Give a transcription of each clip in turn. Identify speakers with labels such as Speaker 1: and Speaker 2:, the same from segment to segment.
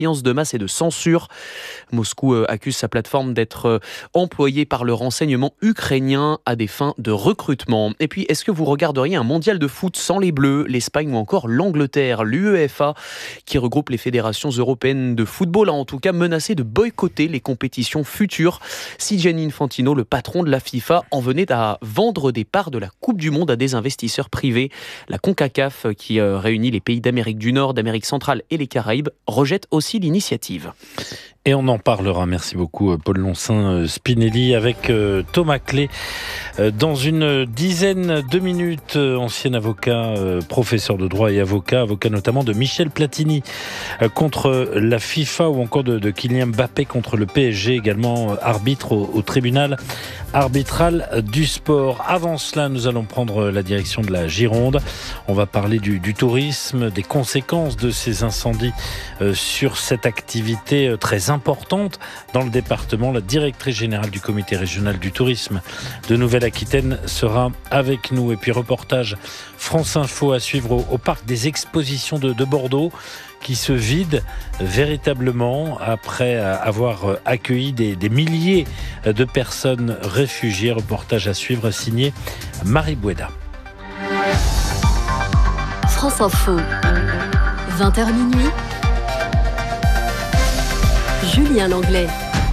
Speaker 1: de masse et de censure. Moscou accuse sa plateforme d'être employée par le renseignement ukrainien à des fins de recrutement. Et puis, est-ce que vous regarderiez un mondial de foot sans les Bleus, l'Espagne ou encore l'Angleterre? L'UEFA, qui regroupe les fédérations européennes de football, a en tout cas menacé de boycotter les compétitions futures si Gianni Infantino, le patron de la FIFA, en venait à vendre des parts de la Coupe du Monde à des investisseurs privés. La CONCACAF, qui réunit les pays d'Amérique du Nord, d'Amérique centrale et les Caraïbes, rejette aussi l'initiative.
Speaker 2: Et on en parlera. Merci beaucoup, Paul Loncin-Spinelli, avec Thomas Clé. Dans une dizaine de minutes, ancien avocat, professeur de droit et avocat notamment de Michel Platini contre la FIFA, ou encore de Kylian Mbappé contre le PSG, également arbitre au tribunal arbitral du sport. Avant cela, nous allons prendre la direction de la Gironde. On va parler du tourisme, des conséquences de ces incendies sur cette activité très importante dans le département. La directrice générale du comité régional du tourisme de Nouvelle-Aquitaine sera avec nous. Et puis reportage France Info à suivre au parc des expositions de Bordeaux, qui se vide véritablement après avoir accueilli des milliers de personnes réfugiées. Reportage à suivre signé Marie Boueda.
Speaker 3: France Info, 20h minuit. Julien Langlais.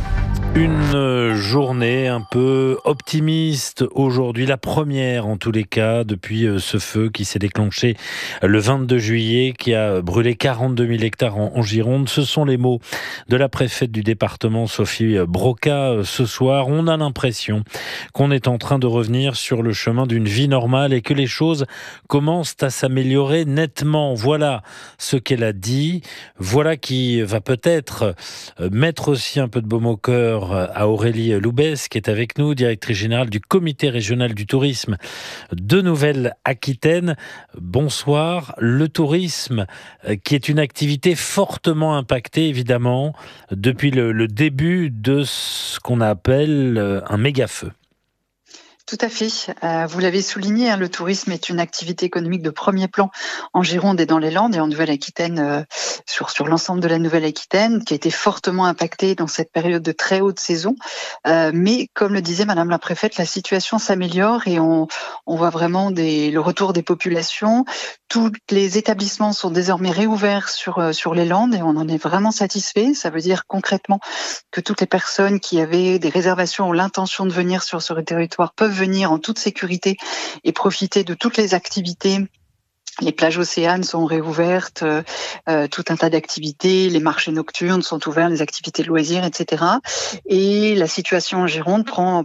Speaker 2: Une journée un peu optimiste aujourd'hui, la première en tous les cas depuis ce feu qui s'est déclenché le 22 juillet, qui a brûlé 42 000 hectares en Gironde. Ce sont les mots de la préfète du département, Sophie Broca, ce soir. On a l'impression qu'on est en train de revenir sur le chemin d'une vie normale et que les choses commencent à s'améliorer nettement. Voilà ce qu'elle a dit. Voilà qui va peut-être mettre aussi un peu de baume au cœur à Aurélie Loubès, qui est avec nous, directrice générale du comité régional du tourisme de Nouvelle-Aquitaine. Bonsoir. Le tourisme, qui est une activité fortement impactée, évidemment, depuis le début de ce qu'on appelle un méga-feu.
Speaker 4: Tout à fait. Vous l'avez souligné, le tourisme est une activité économique de premier plan en Gironde et dans les Landes et en Nouvelle-Aquitaine, sur l'ensemble de la Nouvelle-Aquitaine, qui a été fortement impactée dans cette période de très haute saison. Mais comme le disait Madame la Préfète, la situation s'améliore et on voit vraiment le retour des populations. Tous les établissements sont désormais réouverts sur les Landes et on en est vraiment satisfait. Ça veut dire concrètement que toutes les personnes qui avaient des réservations ou l'intention de venir sur ce territoire peuvent venir en toute sécurité et profiter de toutes les activités. Les plages océanes sont réouvertes, tout un tas d'activités, les marchés nocturnes sont ouverts, les activités de loisirs, etc. Et la situation en Gironde prend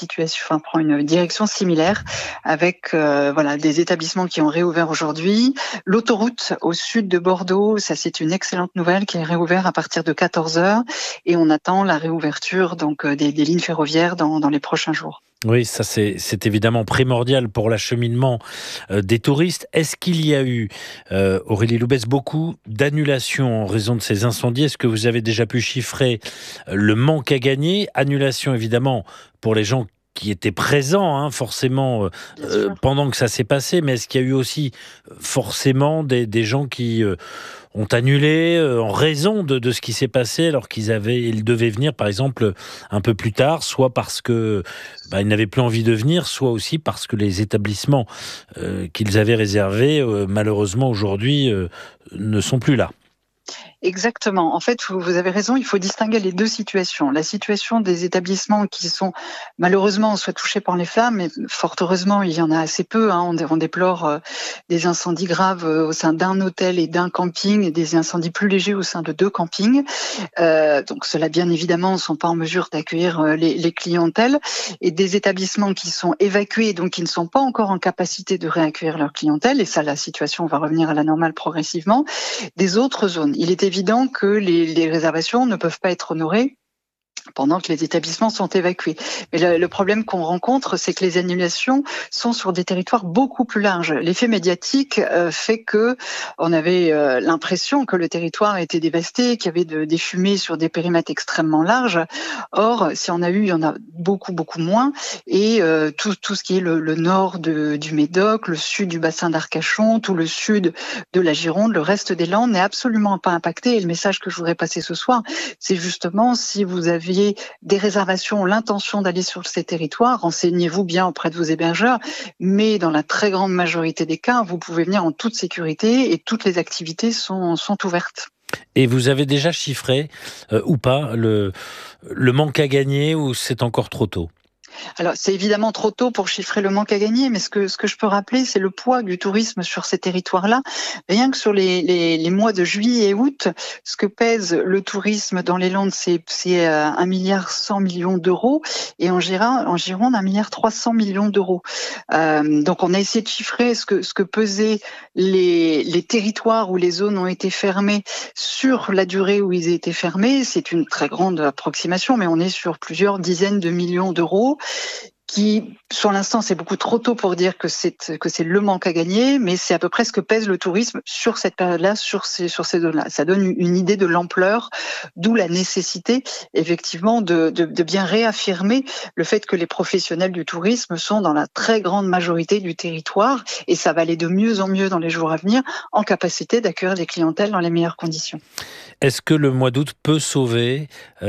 Speaker 4: une direction similaire avec des établissements qui ont réouvert aujourd'hui. L'autoroute au sud de Bordeaux, ça c'est une excellente nouvelle, qui est réouverte à partir de 14h et on attend la réouverture donc des lignes ferroviaires dans les prochains jours.
Speaker 2: Oui, ça c'est évidemment primordial pour l'acheminement des touristes. Est-ce qu'il y a eu, Aurélie Loubès, beaucoup d'annulations en raison de ces incendies? Est-ce que vous avez déjà pu chiffrer le manque à gagner? Annulation évidemment pour les gens qui étaient présents, forcément, pendant que ça s'est passé, mais est-ce qu'il y a eu aussi forcément des gens qui ont annulé en raison de ce qui s'est passé, alors ils devaient venir, par exemple, un peu plus tard, soit parce que ils n'avaient plus envie de venir, soit aussi parce que les établissements qu'ils avaient réservés, malheureusement aujourd'hui, ne sont plus là?
Speaker 4: Exactement. En fait, vous avez raison, il faut distinguer les deux situations. La situation des établissements qui sont malheureusement soit touchés par les flammes, mais fort heureusement, il y en a assez peu. On déplore des incendies graves au sein d'un hôtel et d'un camping, et des incendies plus légers au sein de 2 campings. Donc cela, bien évidemment, ne sont pas en mesure d'accueillir les clientèles. Et des établissements qui sont évacués, donc qui ne sont pas encore en capacité de réaccueillir leur clientèle, et ça, la situation va revenir à la normale progressivement. Des autres zones, il est évident que les réservations ne peuvent pas être honorées pendant que les établissements sont évacués. Mais le problème qu'on rencontre, c'est que les annulations sont sur des territoires beaucoup plus larges. L'effet médiatique fait que on avait l'impression que le territoire était dévasté, qu'il y avait des fumées sur des périmètres extrêmement larges. Or, si on a eu, il y en a beaucoup moins. Et tout ce qui est le nord du Médoc, le sud du bassin d'Arcachon, tout le sud de la Gironde, le reste des Landes n'est absolument pas impacté. Et le message que je voudrais passer ce soir, c'est justement si vous aviez des réservations, l'intention d'aller sur ces territoires, renseignez-vous bien auprès de vos hébergeurs, mais dans la très grande majorité des cas, vous pouvez venir en toute sécurité et toutes les activités sont ouvertes.
Speaker 2: Et vous avez déjà chiffré ou pas le manque à gagner, ou c'est encore trop tôt ?
Speaker 4: Alors, c'est évidemment trop tôt pour chiffrer le manque à gagner, mais ce que je peux rappeler, c'est le poids du tourisme sur ces territoires-là. Rien que sur les mois de juillet et août, ce que pèse le tourisme dans les Landes, c'est 1,1 milliard d'euros, et en Gironde, 1,3 milliard d'euros. Donc, on a essayé de chiffrer ce que pesaient les territoires où les zones ont été fermées sur la durée où ils étaient fermés. C'est une très grande approximation, mais on est sur plusieurs dizaines de millions d'euros. Qui, sur l'instant, c'est beaucoup trop tôt pour dire que c'est le manque à gagner, mais c'est à peu près ce que pèse le tourisme sur cette période-là, sur ces zones-là. Ça donne une idée de l'ampleur, d'où la nécessité, effectivement, de bien réaffirmer le fait que les professionnels du tourisme sont dans la très grande majorité du territoire, et ça va aller de mieux en mieux dans les jours à venir, en capacité d'accueillir des clientèles dans les meilleures conditions.
Speaker 2: Est-ce que le mois d'août peut sauver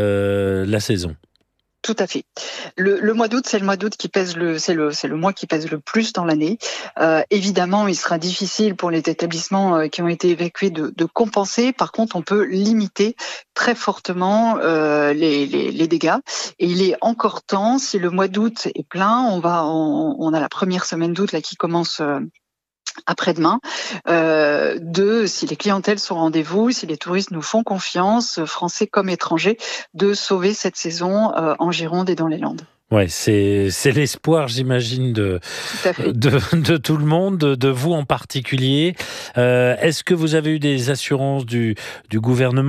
Speaker 2: la saison ?
Speaker 4: Tout à fait. Le mois d'août, c'est le mois d'août c'est le mois qui pèse le plus dans l'année. Évidemment, il sera difficile pour les établissements qui ont été évacués de compenser. Par contre, on peut limiter très fortement les dégâts. Et il est encore temps, si le mois d'août est plein, on a la première semaine d'août là qui commence après-demain, si les clientèles sont au rendez-vous, si les touristes nous font confiance, français comme étrangers, de sauver cette saison en Gironde et dans les Landes.
Speaker 2: Ouais, c'est l'espoir, j'imagine, de tout le monde, de vous en particulier. Est-ce que vous avez eu des assurances du gouvernement ?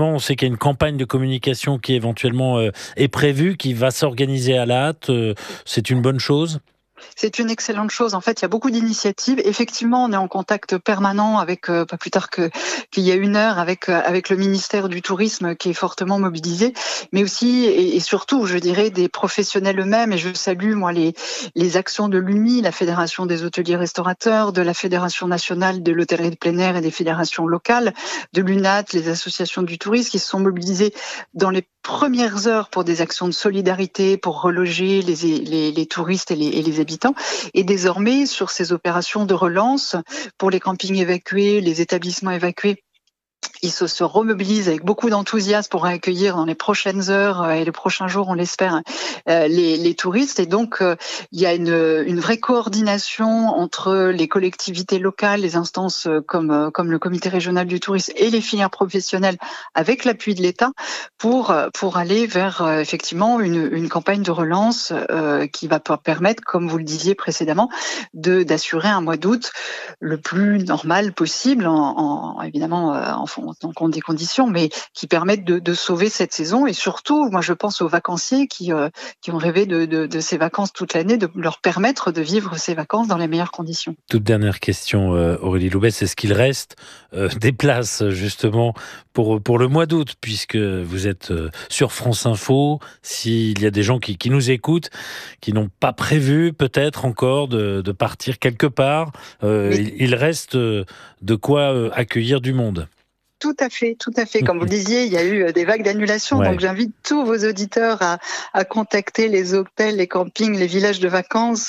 Speaker 2: On sait qu'il y a une campagne de communication qui éventuellement est prévue, qui va s'organiser à la hâte. C'est une bonne chose ?
Speaker 4: C'est une excellente chose. En fait, il y a beaucoup d'initiatives. Effectivement, on est en contact permanent avec, pas plus tard qu'il y a une heure, avec le ministère du Tourisme qui est fortement mobilisé, mais aussi et surtout, je dirais, des professionnels eux-mêmes. Et je salue, moi, les actions de l'UMI, la Fédération des hôteliers restaurateurs, de la Fédération nationale de l'hôtellerie de plein air et des fédérations locales, de l'UNAT, les associations du tourisme qui se sont mobilisées dans les premières heures pour des actions de solidarité, pour reloger les touristes et les habitants. Et désormais, sur ces opérations de relance, pour les campings évacués, les établissements évacués, ils se remobilisent avec beaucoup d'enthousiasme pour accueillir dans les prochaines heures et les prochains jours, on l'espère, les touristes. Et donc, il y a une vraie coordination entre les collectivités locales, les instances comme le comité régional du tourisme et les filières professionnelles, avec l'appui de l'État, pour aller vers effectivement une campagne de relance qui va permettre, comme vous le disiez précédemment, d'assurer un mois d'août le plus normal possible, évidemment en compte des conditions, mais qui permettent de sauver cette saison. Et surtout, moi je pense aux vacanciers qui ont rêvé de ces vacances toute l'année, de leur permettre de vivre ces vacances dans les meilleures conditions.
Speaker 2: Toute dernière question, Aurélie Loubès, est-ce qu'il reste des places justement pour le mois d'août, puisque vous êtes sur France Info, s'il y a des gens qui nous écoutent, qui n'ont pas prévu peut-être encore de partir quelque part, il reste de quoi accueillir du monde.
Speaker 4: Tout à fait. Comme vous le disiez, il y a eu des vagues d'annulation. Ouais. Donc j'invite tous vos auditeurs à contacter les hôtels, les campings, les villages de vacances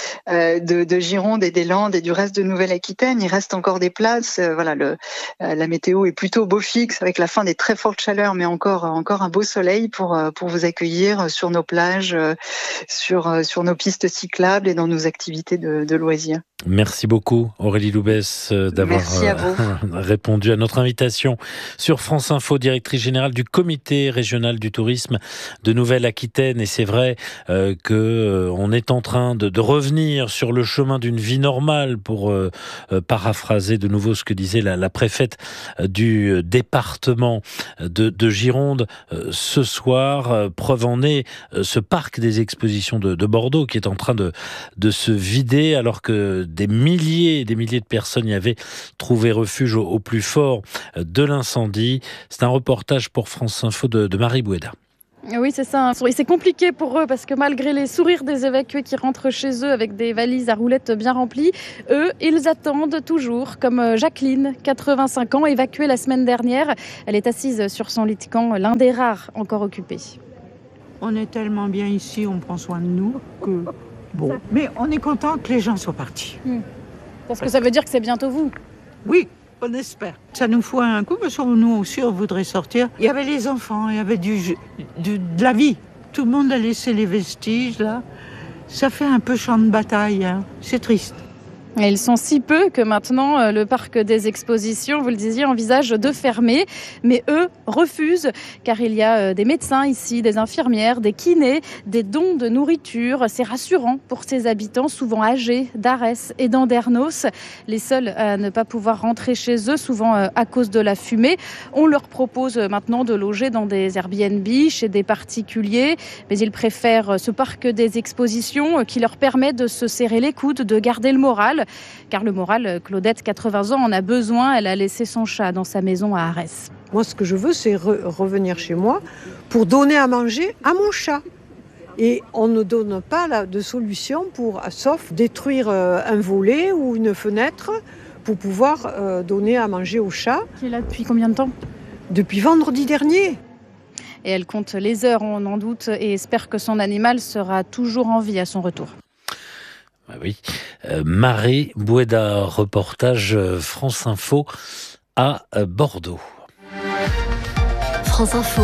Speaker 4: de Gironde et des Landes et du reste de Nouvelle-Aquitaine. Il reste encore des places. La météo est plutôt beau fixe avec la fin des très fortes chaleurs, mais encore un beau soleil pour vous accueillir sur nos plages, sur nos pistes cyclables et dans nos activités de loisirs.
Speaker 2: Merci beaucoup Aurélie Loubès d'avoir répondu à notre invitation sur France Info, directrice générale du comité régional du tourisme de Nouvelle-Aquitaine. Et c'est vrai qu'on est en train de revenir sur le chemin d'une vie normale, pour paraphraser de nouveau ce que disait la préfète du département de Gironde ce soir. Preuve en est ce parc des expositions de Bordeaux qui est en train de se vider, alors que des milliers de personnes y avaient trouvé refuge au plus fort de l'incendie. C'est un reportage pour France Info de Marie Boueda.
Speaker 5: Oui, c'est ça. Et c'est compliqué pour eux parce que malgré les sourires des évacués qui rentrent chez eux avec des valises à roulettes bien remplies, eux, ils attendent toujours, comme Jacqueline, 85 ans, évacuée la semaine dernière. Elle est assise sur son lit de camp, l'un des rares encore occupés.
Speaker 6: On est tellement bien ici, on prend soin de nous que... Bon, mais on est content que les gens soient partis.
Speaker 5: Parce que ça veut dire que c'est bientôt vous.
Speaker 6: Oui, on espère. Ça nous fout un coup parce que nous aussi on voudrait sortir. Il y avait les enfants, il y avait de la vie. Tout le monde a laissé les vestiges là. Ça fait un peu champ de bataille, hein. C'est triste.
Speaker 5: Et ils sont si peu que maintenant, le parc des expositions, vous le disiez, envisage de fermer. Mais eux refusent, car il y a des médecins ici, des infirmières, des kinés, des dons de nourriture. C'est rassurant pour ces habitants, souvent âgés, d'Arès et d'Andernos. Les seuls à ne pas pouvoir rentrer chez eux, souvent à cause de la fumée. On leur propose maintenant de loger dans des Airbnb, chez des particuliers. Mais ils préfèrent ce parc des expositions qui leur permet de se serrer les coudes, de garder le moral. Car le moral, Claudette, 80 ans, en a besoin. Elle a laissé son chat dans sa maison à Arès.
Speaker 7: Moi, ce que je veux, c'est revenir chez moi pour donner à manger à mon chat. Et on ne donne pas de solution sauf détruire un volet ou une fenêtre pour pouvoir donner à manger au chat.
Speaker 5: Qui est là depuis combien de temps ?
Speaker 7: Depuis vendredi dernier.
Speaker 5: Et elle compte les heures, on en doute, et espère que son animal sera toujours en vie à son retour.
Speaker 2: Oui, Marie Boueda, reportage France Info à Bordeaux.
Speaker 3: France Info,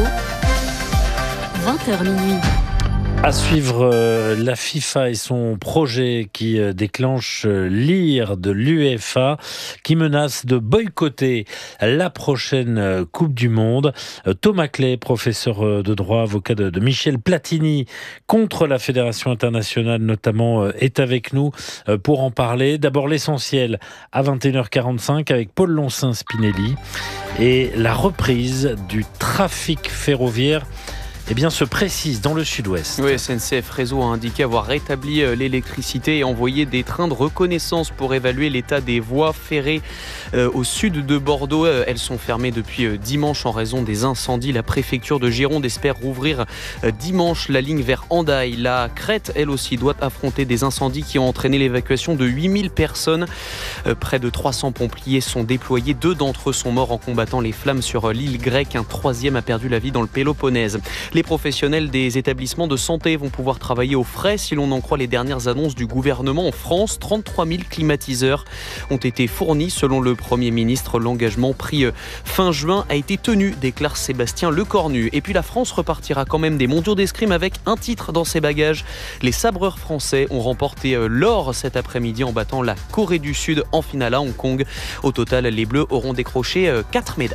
Speaker 3: 20h minuit.
Speaker 2: À suivre la FIFA et son projet qui déclenche l'ire de l'UEFA, qui menace de boycotter la prochaine Coupe du Monde. Thomas Clay, professeur de droit, avocat de Michel Platini contre la Fédération internationale notamment, est avec nous pour en parler. D'abord l'essentiel à 21h45 avec Paul Loncin-Spinelli et la reprise du trafic ferroviaire se précise dans le sud-ouest.
Speaker 1: Oui, SNCF Réseau a indiqué avoir rétabli l'électricité et envoyé des trains de reconnaissance pour évaluer l'état des voies ferrées au sud de Bordeaux. Elles sont fermées depuis dimanche en raison des incendies. La préfecture de Gironde espère rouvrir dimanche la ligne vers Hendaye. La Crète, elle aussi, doit affronter des incendies qui ont entraîné l'évacuation de 8000 personnes. Près de 300 pompiers sont déployés. 2 d'entre eux sont morts en combattant les flammes sur l'île grecque. Un 3e a perdu la vie dans le Péloponnèse. Les professionnels des établissements de santé vont pouvoir travailler aux frais si l'on en croit les dernières annonces du gouvernement. En France, 33 000 climatiseurs ont été fournis selon le Premier ministre. L'engagement pris fin juin a été tenu, déclare Sébastien Lecornu. Et puis la France repartira quand même des mondiaux d'escrime avec un titre dans ses bagages. Les sabreurs français ont remporté l'or cet après-midi en battant la Corée du Sud en finale à Hong Kong. Au total, les Bleus auront décroché 4 médailles.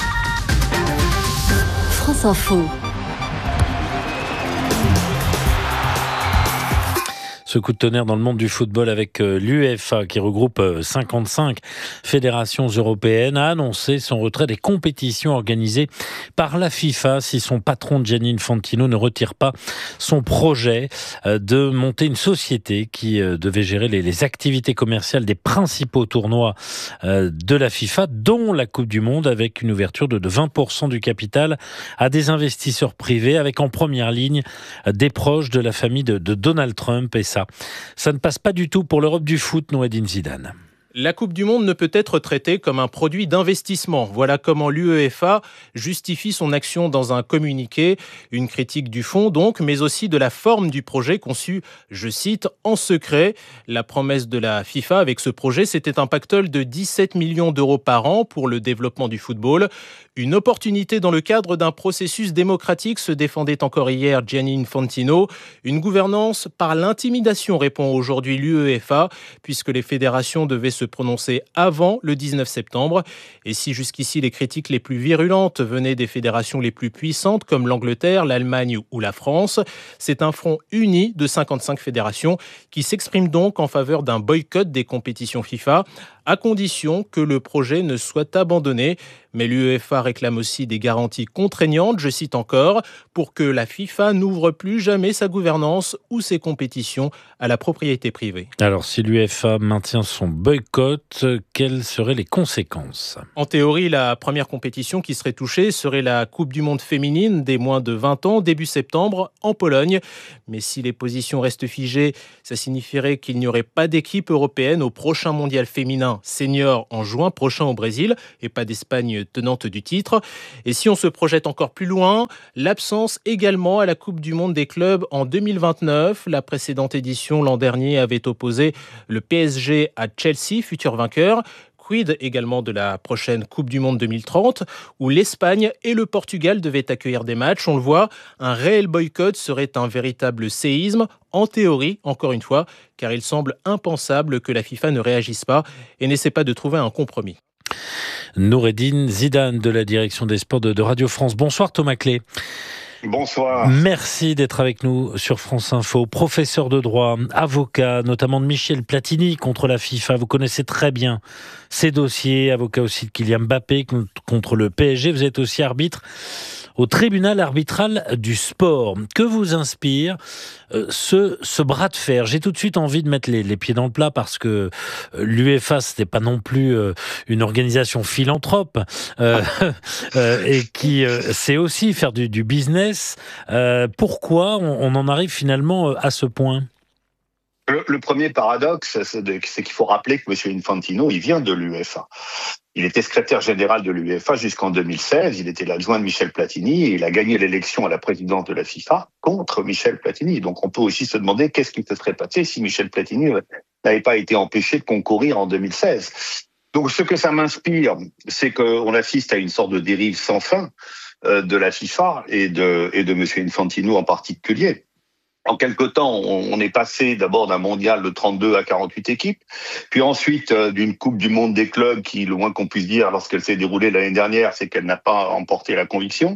Speaker 3: France Info.
Speaker 2: Ce coup de tonnerre dans le monde du football avec l'UEFA qui regroupe 55 fédérations européennes a annoncé son retrait des compétitions organisées par la FIFA si son patron Gianni Infantino ne retire pas son projet de monter une société qui devait gérer les activités commerciales des principaux tournois de la FIFA, dont la Coupe du Monde, avec une ouverture de 20% du capital à des investisseurs privés, avec en première ligne des proches de la famille de Donald Trump. Et ça ne passe pas du tout pour l'Europe du foot, Noédine Zidane.
Speaker 8: La Coupe du Monde ne peut être traitée comme un produit d'investissement. Voilà comment l'UEFA justifie son action dans un communiqué. Une critique du fond donc, mais aussi de la forme du projet conçu, je cite, en secret. La promesse de la FIFA avec ce projet, c'était un pactole de 17 millions d'euros par an pour le développement du football. Une opportunité dans le cadre d'un processus démocratique, se défendait encore hier Gianni Infantino. Une gouvernance par l'intimidation, répond aujourd'hui l'UEFA, puisque les fédérations devaient se prononcer avant le 19 septembre. Et si jusqu'ici les critiques les plus virulentes venaient des fédérations les plus puissantes comme l'Angleterre, l'Allemagne ou la France, c'est un front uni de 55 fédérations qui s'exprime donc en faveur d'un boycott des compétitions FIFA, à condition que le projet ne soit abandonné. Mais l'UEFA réclame aussi des garanties contraignantes, je cite encore, pour que la FIFA n'ouvre plus jamais sa gouvernance ou ses compétitions à la propriété privée.
Speaker 2: Alors, si l'UEFA maintient son boycott, quelles seraient les conséquences ?
Speaker 8: En théorie, la première compétition qui serait touchée serait la Coupe du Monde féminine des moins de 20 ans, début septembre, en Pologne. Mais si les positions restent figées, ça signifierait qu'il n'y aurait pas d'équipe européenne au prochain mondial féminin senior en juin prochain au Brésil et pas d'Espagne tenante du titre. Et si on se projette encore plus loin, l'absence également à la Coupe du Monde des clubs en 2029. La précédente édition l'an dernier avait opposé le PSG à Chelsea, futur vainqueur. Quid également de la prochaine Coupe du Monde 2030, où l'Espagne et le Portugal devaient accueillir des matchs. On le voit, un réel boycott serait un véritable séisme, en théorie, encore une fois, car il semble impensable que la FIFA ne réagisse pas et n'essaie pas de trouver un compromis.
Speaker 2: Noureddine Zidane de la direction des sports de Radio France. Bonsoir Thomas Clé.
Speaker 9: Bonsoir.
Speaker 2: Merci d'être avec nous sur France Info. Professeur de droit, avocat, notamment de Michel Platini contre la FIFA. Vous connaissez très bien ces dossiers. Avocat aussi de Kylian Mbappé contre le PSG. Vous êtes aussi arbitre au tribunal arbitral du sport. Que vous inspire ce bras de fer ? J'ai tout de suite envie de mettre les pieds dans le plat parce que l'UEFA, c'était pas non plus une organisation philanthrope et qui sait aussi faire du business. Pourquoi on en arrive finalement à ce point ?
Speaker 9: Le premier paradoxe, c'est qu'il faut rappeler que M. Infantino, il vient de l'UEFA. Il était secrétaire général de l'UEFA jusqu'en 2016. Il était l'adjoint de Michel Platini et il a gagné l'élection à la présidence de la FIFA contre Michel Platini. Donc on peut aussi se demander qu'est-ce qui se serait passé si Michel Platini n'avait pas été empêché de concourir en 2016. Donc ce que ça m'inspire, c'est qu'on assiste à une sorte de dérive sans fin de la FIFA et de M. Infantino en particulier. En quelque temps, on est passé d'abord d'un mondial de 32 à 48 équipes, puis ensuite d'une Coupe du Monde des clubs qui, le moins qu'on puisse dire, lorsqu'elle s'est déroulée l'année dernière, c'est qu'elle n'a pas emporté la conviction.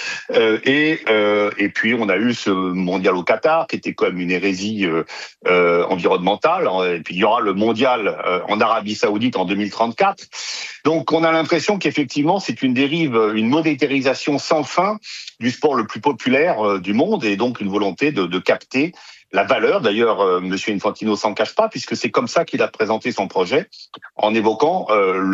Speaker 9: Et puis on a eu ce mondial au Qatar, qui était quand même une hérésie environnementale. Et puis il y aura le mondial en Arabie Saoudite en 2034. Donc on a l'impression qu'effectivement c'est une dérive, une monétarisation sans fin du sport le plus populaire du monde et donc une volonté de capter la valeur. D'ailleurs, M. Infantino s'en cache pas puisque c'est comme ça qu'il a présenté son projet en évoquant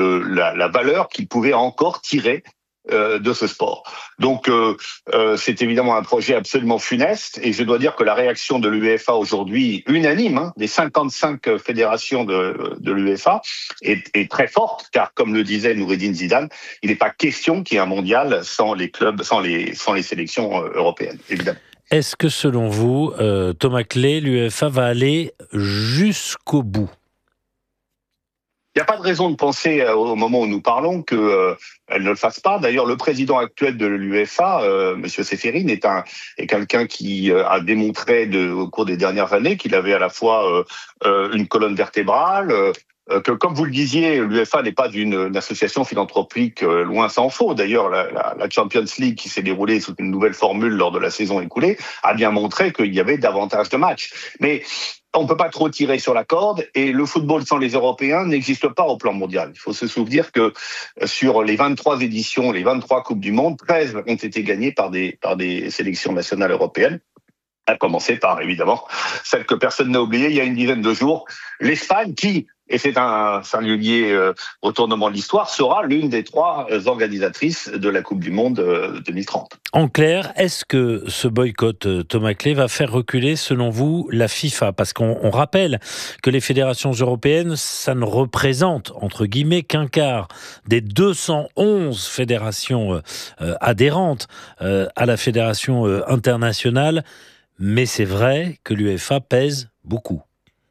Speaker 9: la valeur qu'il pouvait encore tirer de ce sport. Donc c'est évidemment un projet absolument funeste et je dois dire que la réaction de l'UEFA aujourd'hui, unanime, des 55 fédérations de l'UEFA, est très forte car comme le disait Noureddine Zidane, il n'est pas question qu'il y ait un mondial sans les clubs, sans les sélections européennes, évidemment.
Speaker 2: Est-ce que selon vous, Thomas Clé, l'UEFA va aller jusqu'au bout ?
Speaker 9: Il n'y a pas de raison de penser au moment où nous parlons qu'elle ne le fasse pas. D'ailleurs, le président actuel de l'UEFA, M. Ceferin, est quelqu'un qui a démontré au cours des dernières années qu'il avait à la fois une colonne vertébrale, que, comme vous le disiez, l'UEFA n'est pas une association philanthropique loin s'en faut. D'ailleurs, la Champions League qui s'est déroulée sous une nouvelle formule lors de la saison écoulée a bien montré qu'il y avait davantage de matchs. Mais on ne peut pas trop tirer sur la corde et le football sans les Européens n'existe pas au plan mondial. Il faut se souvenir que sur les 23 éditions, les 23 Coupes du Monde, 13 ont été gagnées par des sélections nationales européennes. À commencer par, évidemment, celle que personne n'a oubliée il y a une dizaine de jours, l'Espagne qui, et c'est un singulier retournement de l'histoire, sera l'une des 3 organisatrices de la Coupe du Monde 2030.
Speaker 2: En clair, est-ce que ce boycott, Thomas Clé, va faire reculer, selon vous, la FIFA ? Parce qu'on rappelle que les fédérations européennes, ça ne représente, entre guillemets, qu'un quart des 211 fédérations adhérentes à la fédération internationale. Mais c'est vrai que l'UEFA pèse beaucoup.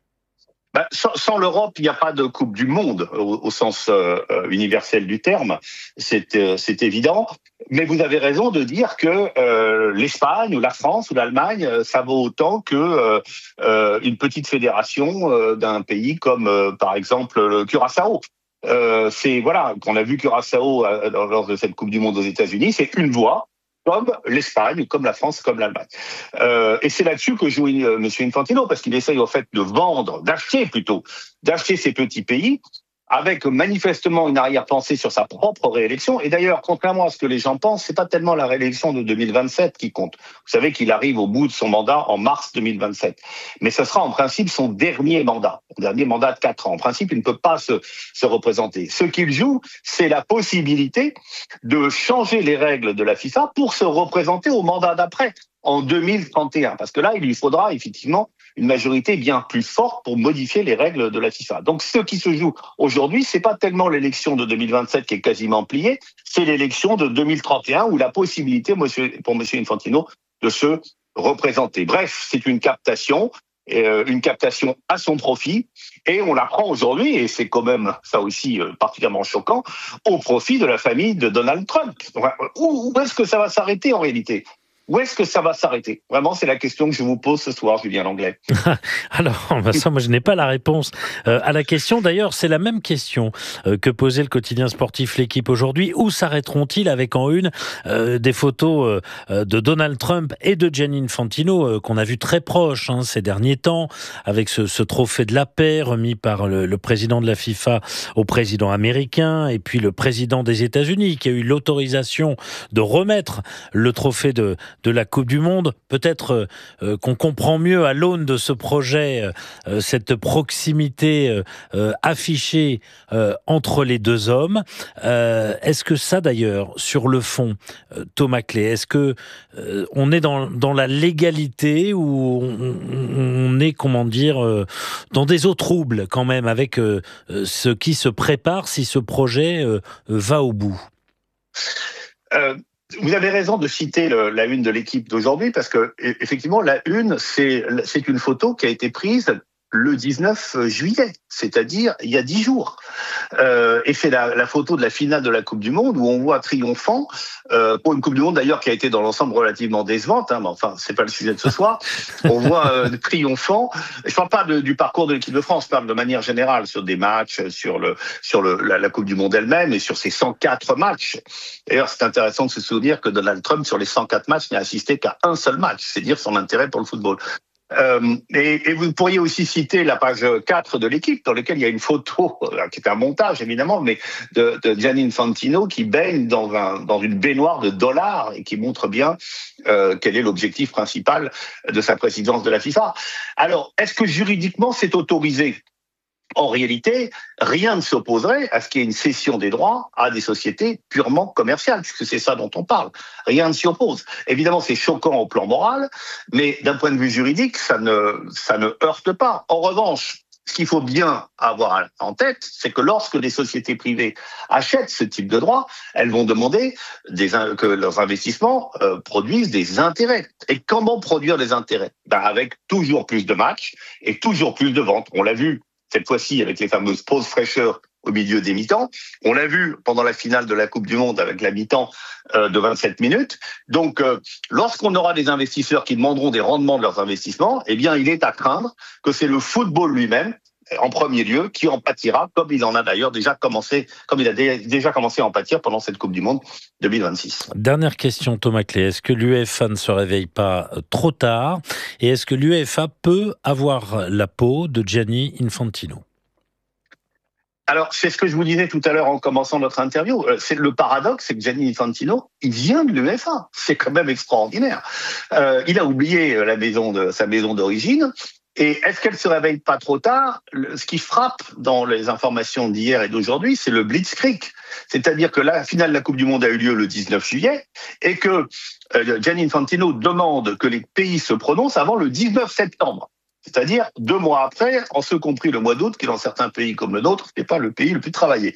Speaker 9: Sans l'Europe, il n'y a pas de Coupe du Monde au sens universel du terme, c'est évident. Mais vous avez raison de dire que l'Espagne ou la France ou l'Allemagne, ça vaut autant que une petite fédération d'un pays comme par exemple le Curaçao. Qu'on a vu Curaçao lors de cette Coupe du Monde aux États-Unis, c'est une voix, comme l'Espagne, comme la France, comme l'Allemagne. Et c'est là-dessus que joue M. Infantino, parce qu'il essaye au fait d'acheter ces petits pays, avec manifestement une arrière-pensée sur sa propre réélection. Et d'ailleurs, contrairement à ce que les gens pensent, c'est pas tellement la réélection de 2027 qui compte. Vous savez qu'il arrive au bout de son mandat en mars 2027. Mais ce sera en principe son dernier mandat de 4 ans. En principe, il ne peut pas se représenter. Ce qu'il joue, c'est la possibilité de changer les règles de la FIFA pour se représenter au mandat d'après, en 2031. Parce que là, il lui faudra effectivement une majorité bien plus forte pour modifier les règles de la FIFA. Donc, ce qui se joue aujourd'hui, c'est pas tellement l'élection de 2027 qui est quasiment pliée, c'est l'élection de 2031 où la possibilité pour M. Infantino de se représenter. Bref, c'est une captation à son profit, et on l'apprend aujourd'hui, et c'est quand même ça aussi particulièrement choquant, au profit de la famille de Donald Trump. Où est-ce que ça va s'arrêter en réalité ? Où est-ce que ça va s'arrêter ? Vraiment, c'est la question que je vous pose ce soir, Julien Langlais.
Speaker 2: Alors, ça, moi, je n'ai pas la réponse à la question. D'ailleurs, c'est la même question que posait le quotidien sportif L'Équipe aujourd'hui. Où s'arrêteront-ils avec en une des photos de Donald Trump et de Gianni Infantino, qu'on a vu très proches ces derniers temps, avec ce trophée de la paix remis par le président de la FIFA au président américain, et puis le président des États-Unis, qui a eu l'autorisation de remettre le trophée de la Coupe du Monde. Peut-être qu'on comprend mieux à l'aune de ce projet cette proximité affichée entre les deux hommes. Est-ce que ça, d'ailleurs, sur le fond, Thomas Clé, est-ce que on est dans la légalité ou on est, dans des eaux troubles quand même avec ce qui se prépare si ce projet va au bout ?
Speaker 9: Vous avez raison de citer la une de L'Équipe d'aujourd'hui, parce que effectivement, la une, c'est une photo qui a été prise le 19 juillet, c'est-à-dire il y a 10 jours. Et c'est la photo de la finale de la Coupe du Monde où on voit triomphant, pour une Coupe du Monde d'ailleurs qui a été dans l'ensemble relativement décevante, mais enfin, c'est pas le sujet de ce soir. On voit triomphant. Je parle pas du parcours de l'équipe de France, je parle de manière générale sur des matchs, sur la Coupe du Monde elle-même et sur ces 104 matchs. D'ailleurs, c'est intéressant de se souvenir que Donald Trump, sur les 104 matchs, n'a assisté qu'à un seul match. C'est dire son intérêt pour le football. Et vous pourriez aussi citer la page 4 de L'Équipe, dans laquelle il y a une photo, qui est un montage évidemment, mais de Gianni Infantino qui baigne dans une baignoire de dollars et qui montre bien quel est l'objectif principal de sa présidence de la FIFA. Alors, est-ce que juridiquement c'est autorisé ? En réalité, rien ne s'opposerait à ce qu'il y ait une cession des droits à des sociétés purement commerciales, puisque c'est ça dont on parle. Rien ne s'y oppose. Évidemment, c'est choquant au plan moral, mais d'un point de vue juridique, ça ne heurte pas. En revanche, ce qu'il faut bien avoir en tête, c'est que lorsque les sociétés privées achètent ce type de droits, elles vont demander que leurs investissements produisent des intérêts. Et comment produire des intérêts ? Avec toujours plus de matchs et toujours plus de ventes. On l'a vu cette fois-ci avec les fameuses pauses fraîcheurs au milieu des mi-temps. On l'a vu pendant la finale de la Coupe du Monde avec la mi-temps de 27 minutes. Donc, lorsqu'on aura des investisseurs qui demanderont des rendements de leurs investissements, eh bien, il est à craindre que c'est le football lui-même, en premier lieu, qui en pâtira, comme il a déjà commencé à en pâtir pendant cette Coupe du Monde 2026.
Speaker 2: Dernière question, Thomas Clé. Est-ce que l'UEFA ne se réveille pas trop tard ? Et est-ce que l'UEFA peut avoir la peau de Gianni Infantino ?
Speaker 9: Alors, c'est ce que je vous disais tout à l'heure en commençant notre interview. C'est le paradoxe, c'est que Gianni Infantino, il vient de l'UEFA. C'est quand même extraordinaire. Il a oublié sa maison d'origine. Et est-ce qu'elle se réveille pas trop tard? Ce qui frappe dans les informations d'hier et d'aujourd'hui, c'est le blitzkrieg. C'est-à-dire que la finale de la Coupe du Monde a eu lieu le 19 juillet et que Gianni Infantino demande que les pays se prononcent avant le 19 septembre. C'est-à-dire 2 mois après, en ce compris le mois d'août, qui dans certains pays comme le nôtre n'est pas le pays le plus travaillé.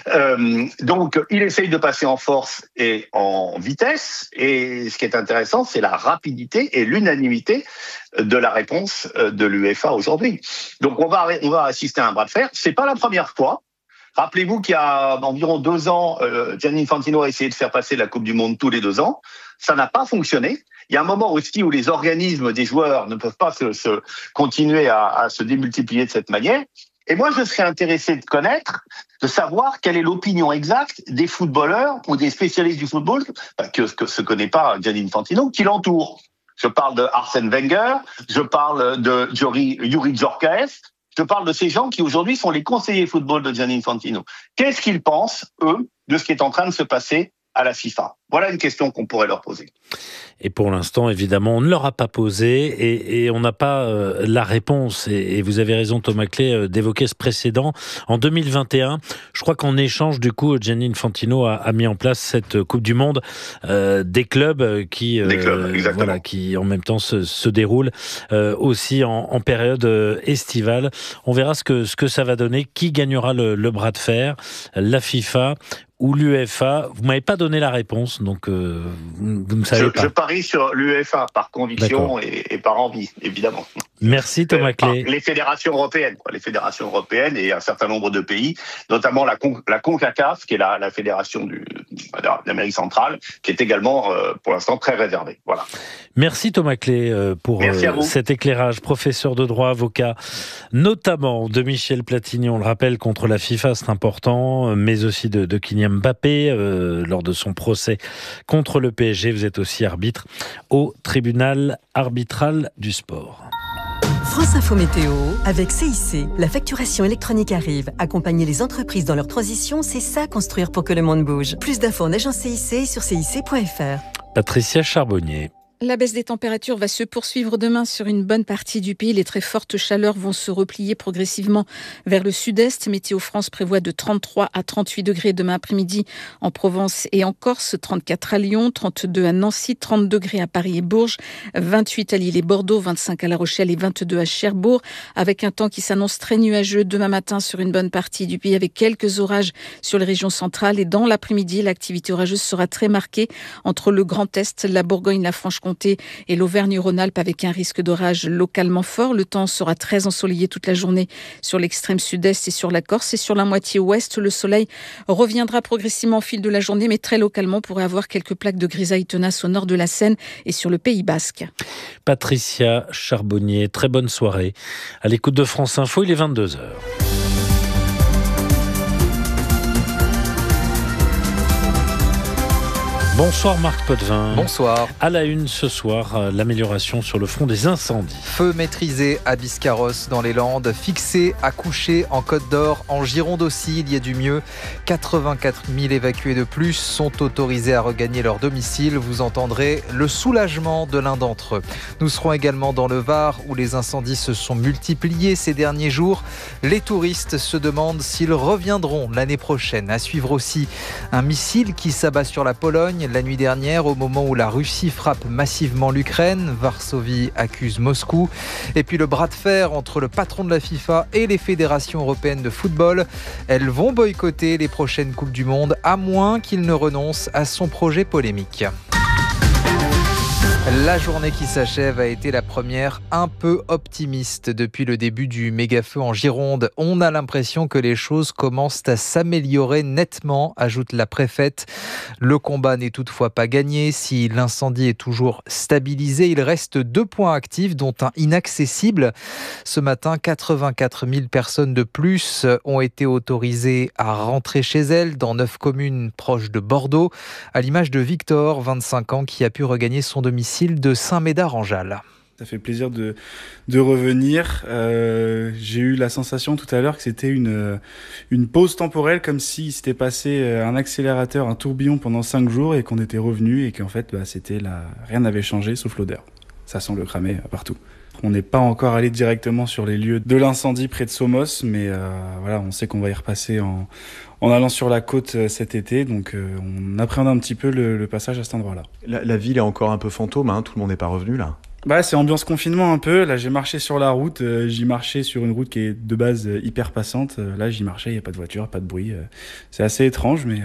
Speaker 9: Donc, il essaye de passer en force et en vitesse. Et ce qui est intéressant, c'est la rapidité et l'unanimité de la réponse de l'UEFA aujourd'hui. Donc, on va assister à un bras de fer. C'est pas la première fois. Rappelez-vous qu'il y a environ 2 ans, Gianni Infantino a essayé de faire passer la Coupe du Monde tous les 2 ans. Ça n'a pas fonctionné. Il y a un moment aussi où les organismes des joueurs ne peuvent pas continuer à se démultiplier de cette manière. Et moi, je serais intéressé de savoir quelle est l'opinion exacte des footballeurs ou des spécialistes du football, que se connaît pas Gianni Infantino, qui l'entourent. Je parle de Arsène Wenger, je parle de Youri Djorkaeff, je parle de ces gens qui aujourd'hui sont les conseillers football de Gianni Infantino. Qu'est-ce qu'ils pensent, eux, de ce qui est en train de se passer à la FIFA? Voilà une question qu'on pourrait leur poser.
Speaker 2: Et pour l'instant, évidemment, on ne leur a pas posé et on n'a pas la réponse. Et vous avez raison, Thomas Clé, d'évoquer ce précédent. En 2021, je crois qu'en échange, du coup, Gianni Infantino a mis en place cette Coupe du Monde des clubs qui en même temps se déroulent aussi en période estivale. On verra ce que ça va donner. Qui gagnera le bras de fer? La FIFA ou l'UEFA? Vous m'avez pas donné la réponse, donc vous ne savez pas.
Speaker 9: Je parie sur l'UEFA par conviction et par envie, évidemment.
Speaker 2: Merci Thomas Clé.
Speaker 9: Les fédérations européennes et un certain nombre de pays, notamment la CONCACAF, qui est la fédération d'Amérique centrale, qui est également pour l'instant très réservée. Voilà.
Speaker 2: Merci Thomas Clé pour cet éclairage. Professeur de droit, avocat, notamment de Michel Platini, on le rappelle, contre la FIFA, c'est important, mais aussi de Kylian Mbappé lors de son procès contre le PSG. Vous êtes aussi arbitre au tribunal arbitral du sport.
Speaker 10: France Info Météo avec CIC. La facturation électronique arrive. Accompagner les entreprises dans leur transition, c'est ça construire pour que le monde bouge. Plus d'infos en agence CIC sur cic.fr.
Speaker 2: Patricia Charbonnier.
Speaker 11: La baisse des températures va se poursuivre demain sur une bonne partie du pays. Les très fortes chaleurs vont se replier progressivement vers le sud-est. Météo France prévoit de 33 à 38 degrés demain après-midi en Provence et en Corse, 34 à Lyon, 32 à Nancy, 30 degrés à Paris et Bourges, 28 à Lille et Bordeaux, 25 à La Rochelle et 22 à Cherbourg, avec un temps qui s'annonce très nuageux demain matin sur une bonne partie du pays avec quelques orages sur les régions centrales. Et dans l'après-midi, l'activité orageuse sera très marquée entre le Grand Est, la Bourgogne, la Franche-Comté et l'Auvergne-Rhône-Alpes avec un risque d'orage localement fort. Le temps sera très ensoleillé toute la journée sur l'extrême sud-est et sur la Corse. Et sur la moitié ouest, le soleil reviendra progressivement au fil de la journée, mais très localement, on pourrait avoir quelques plaques de grisaille tenace au nord de la Seine et sur le Pays Basque.
Speaker 2: Patricia Charbonnier, très bonne soirée. À l'écoute de France Info, il est 22h. Bonsoir Marc Potvin.
Speaker 12: Bonsoir.
Speaker 2: À la une ce soir, l'amélioration sur le front des incendies.
Speaker 12: Feu maîtrisé à Biscarrosse dans les Landes, fixé à Coucher en Côte d'Or, en Gironde aussi, il y a du mieux. 84 000 évacués de plus sont autorisés à regagner leur domicile. Vous entendrez le soulagement de l'un d'entre eux. Nous serons également dans le Var où les incendies se sont multipliés ces derniers jours. Les touristes se demandent s'ils reviendront l'année prochaine. À suivre aussi un missile qui s'abat sur la Pologne la nuit dernière, au moment où la Russie frappe massivement l'Ukraine. Varsovie accuse Moscou. Et puis le bras de fer entre le patron de la FIFA et les fédérations européennes de football. Elles vont boycotter les prochaines Coupes du Monde, à moins qu'il ne renonce à son projet polémique. La journée qui s'achève a été la première un peu optimiste depuis le début du méga-feu en Gironde. On a l'impression que les choses commencent à s'améliorer nettement, ajoute la préfète. Le combat n'est toutefois pas gagné. Si l'incendie est toujours stabilisé, il reste 2 points actifs, dont un inaccessible. Ce matin, 84 000 personnes de plus ont été autorisées à rentrer chez elles dans 9 communes proches de Bordeaux, à l'image de Victor, 25 ans, qui a pu regagner son domicile de Saint-Médard-en-Jalles.
Speaker 13: Ça fait plaisir de revenir. J'ai eu la sensation tout à l'heure que c'était une pause temporelle, comme s'il s'était passé un accélérateur, un tourbillon pendant 5 jours et qu'on était revenu et qu'en fait rien n'avait changé sauf l'odeur. Ça sent le cramé partout. On n'est pas encore allé directement sur les lieux de l'incendie près de Somos, mais voilà, on sait qu'on va y repasser en allant sur la côte cet été, donc on appréhende un petit peu le passage à cet endroit-là.
Speaker 14: La ville est encore un peu fantôme, hein, tout le monde n'est pas revenu là.
Speaker 13: Bah, c'est ambiance confinement un peu. Là, j'ai marché sur la route. J'y marchais sur une route qui est de base hyper passante. Là, j'y marchais, il n'y a pas de voiture, pas de bruit. C'est assez étrange, mais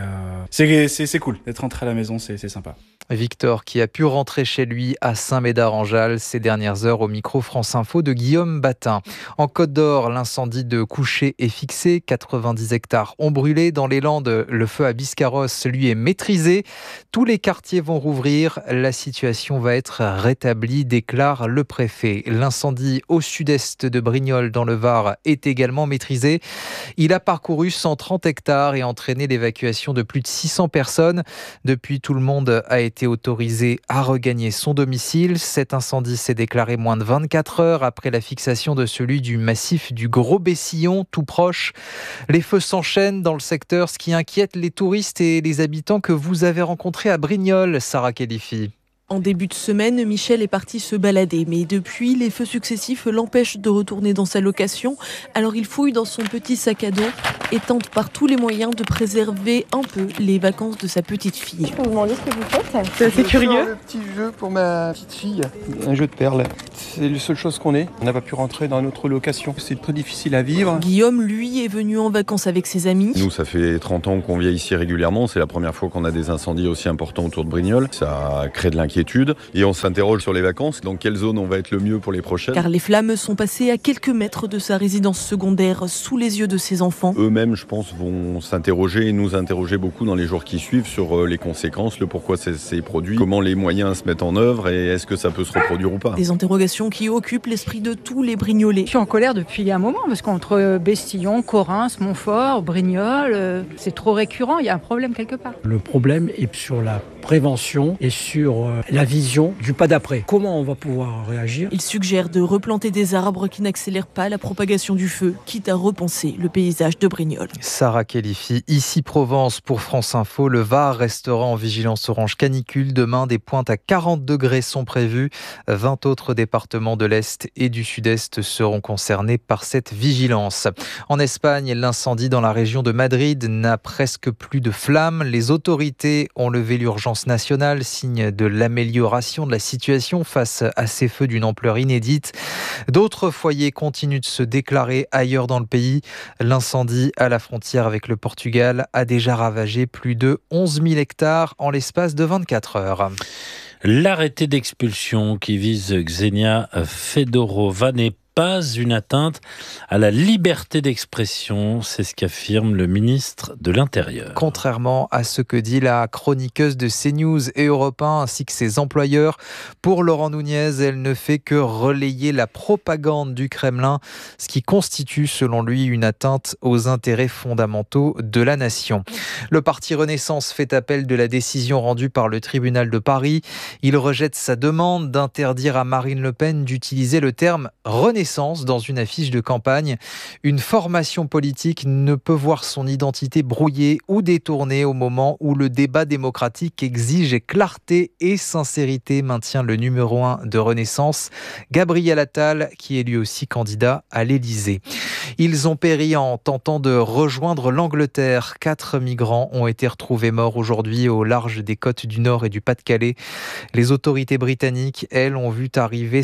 Speaker 13: c'est cool d'être rentré à la maison, c'est sympa.
Speaker 12: Victor qui a pu rentrer chez lui à Saint-Médard-en-Jalles ces dernières heures au micro France Info de Guillaume Batin. En Côte d'Or, l'incendie de Couché est fixé. 90 hectares ont brûlé. Dans les Landes, le feu à Biscarrosse, lui, est maîtrisé. Tous les quartiers vont rouvrir. La situation va être rétablie, déclare le préfet. L'incendie au sud-est de Brignoles dans le Var est également maîtrisé. Il a parcouru 130 hectares et entraîné l'évacuation de plus de 600 personnes. Depuis, tout le monde a été autorisé à regagner son domicile. Cet incendie s'est déclaré moins de 24 heures après la fixation de celui du massif du Gros Bessillon, tout proche. Les feux s'enchaînent dans le secteur, ce qui inquiète les touristes et les habitants que vous avez rencontrés à Brignoles, Sarah Khelifi.
Speaker 15: En début de semaine, Michel est parti se balader, mais depuis, les feux successifs l'empêchent de retourner dans sa location. Alors il fouille dans son petit sac à dos et tente par tous les moyens de préserver un peu les vacances de sa petite fille.
Speaker 16: Je peux vous demander ce que vous faites ?
Speaker 15: C'est assez curieux.
Speaker 16: Un petit jeu pour ma petite fille, un jeu de perles. C'est la seule chose qu'on ait. On n'a pas pu rentrer dans notre location. C'est très difficile à vivre.
Speaker 15: Guillaume, lui, est venu en vacances avec ses amis.
Speaker 17: Nous, ça fait 30 ans qu'on vient ici régulièrement. C'est la première fois qu'on a des incendies aussi importants autour de Brignoles. Ça crée de l'inquiétude et on s'interroge sur les vacances. Dans quelle zone on va être le mieux pour les prochaines ?
Speaker 15: Car les flammes sont passées à quelques mètres de sa résidence secondaire, sous les yeux de ses enfants.
Speaker 17: Eux-mêmes, je pense, vont s'interroger et nous interroger beaucoup dans les jours qui suivent sur les conséquences, le pourquoi ces produits, comment les moyens se mettent en œuvre et est-ce que ça peut se reproduire ou pas.
Speaker 15: Des interrogations qui occupent l'esprit de tous les Brignolais.
Speaker 18: Je suis en colère depuis un moment parce qu'entre Bestillon, Corrins, Montfort, Brignoles, c'est trop récurrent, il y a un problème quelque part.
Speaker 19: Le problème est sur la prévention et sur la vision du pas d'après. Comment on va pouvoir réagir ?
Speaker 15: Il suggère de replanter des arbres qui n'accélèrent pas la propagation du feu, quitte à repenser le paysage de Brignoles.
Speaker 12: Sarah Khelifi, ici Provence pour France Info. Le Var restera en vigilance orange canicule. Demain, des pointes à 40 degrés sont prévues. 20 autres départements de l'Est et du Sud-Est seront concernés par cette vigilance. En Espagne, l'incendie dans la région de Madrid n'a presque plus de flammes. Les autorités ont levé l'urgence nationale, signe de l'amélioration de la situation face à ces feux d'une ampleur inédite. D'autres foyers continuent de se déclarer ailleurs dans le pays. L'incendie à la frontière avec le Portugal a déjà ravagé plus de 11 000 hectares en l'espace de 24 heures.
Speaker 2: L'arrêté d'expulsion qui vise Ksenia Fedorova n'est pas une atteinte à la liberté d'expression, c'est ce qu'affirme le ministre de l'Intérieur.
Speaker 12: Contrairement à ce que dit la chroniqueuse de CNews et Europe 1 ainsi que ses employeurs, pour Laurent Nunez, elle ne fait que relayer la propagande du Kremlin, ce qui constitue selon lui une atteinte aux intérêts fondamentaux de la nation. Le parti Renaissance fait appel de la décision rendue par le tribunal de Paris. Il rejette sa demande d'interdire à Marine Le Pen d'utiliser le terme Renaissance dans une affiche de campagne. Une formation politique ne peut voir son identité brouillée ou détournée au moment où le débat démocratique exige clarté et sincérité, maintient le numéro 1 de Renaissance, Gabriel Attal, qui est lui aussi candidat à l'Élysée. Ils ont péri en tentant de rejoindre l'Angleterre. 4 migrants ont été retrouvés morts aujourd'hui au large des côtes du Nord et du Pas-de-Calais. Les autorités britanniques, elles, ont vu arriver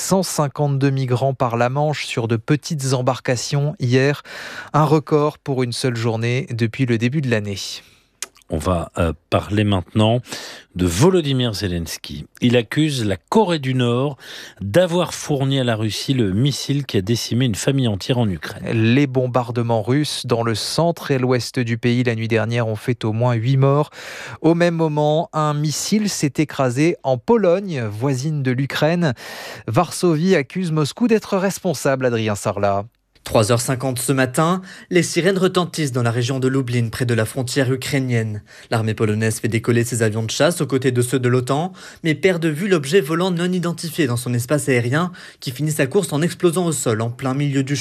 Speaker 12: 752 migrants par la Manche sur de petites embarcations hier. Un record pour une seule journée depuis le début de l'année.
Speaker 2: On va parler maintenant de Volodymyr Zelensky. Il accuse la Corée du Nord d'avoir fourni à la Russie le missile qui a décimé une famille entière en Ukraine.
Speaker 12: Les bombardements russes dans le centre et l'ouest du pays la nuit dernière ont fait au moins 8 morts. Au même moment, un missile s'est écrasé en Pologne, voisine de l'Ukraine. Varsovie accuse Moscou d'être responsable, Adrien Sarlat.
Speaker 20: 3h50 ce matin, les sirènes retentissent dans la région de Lublin, près de la frontière ukrainienne. L'armée polonaise fait décoller ses avions de chasse aux côtés de ceux de l'OTAN, mais perd de vue l'objet volant non identifié dans son espace aérien qui finit sa course en explosant au sol en plein milieu du champ.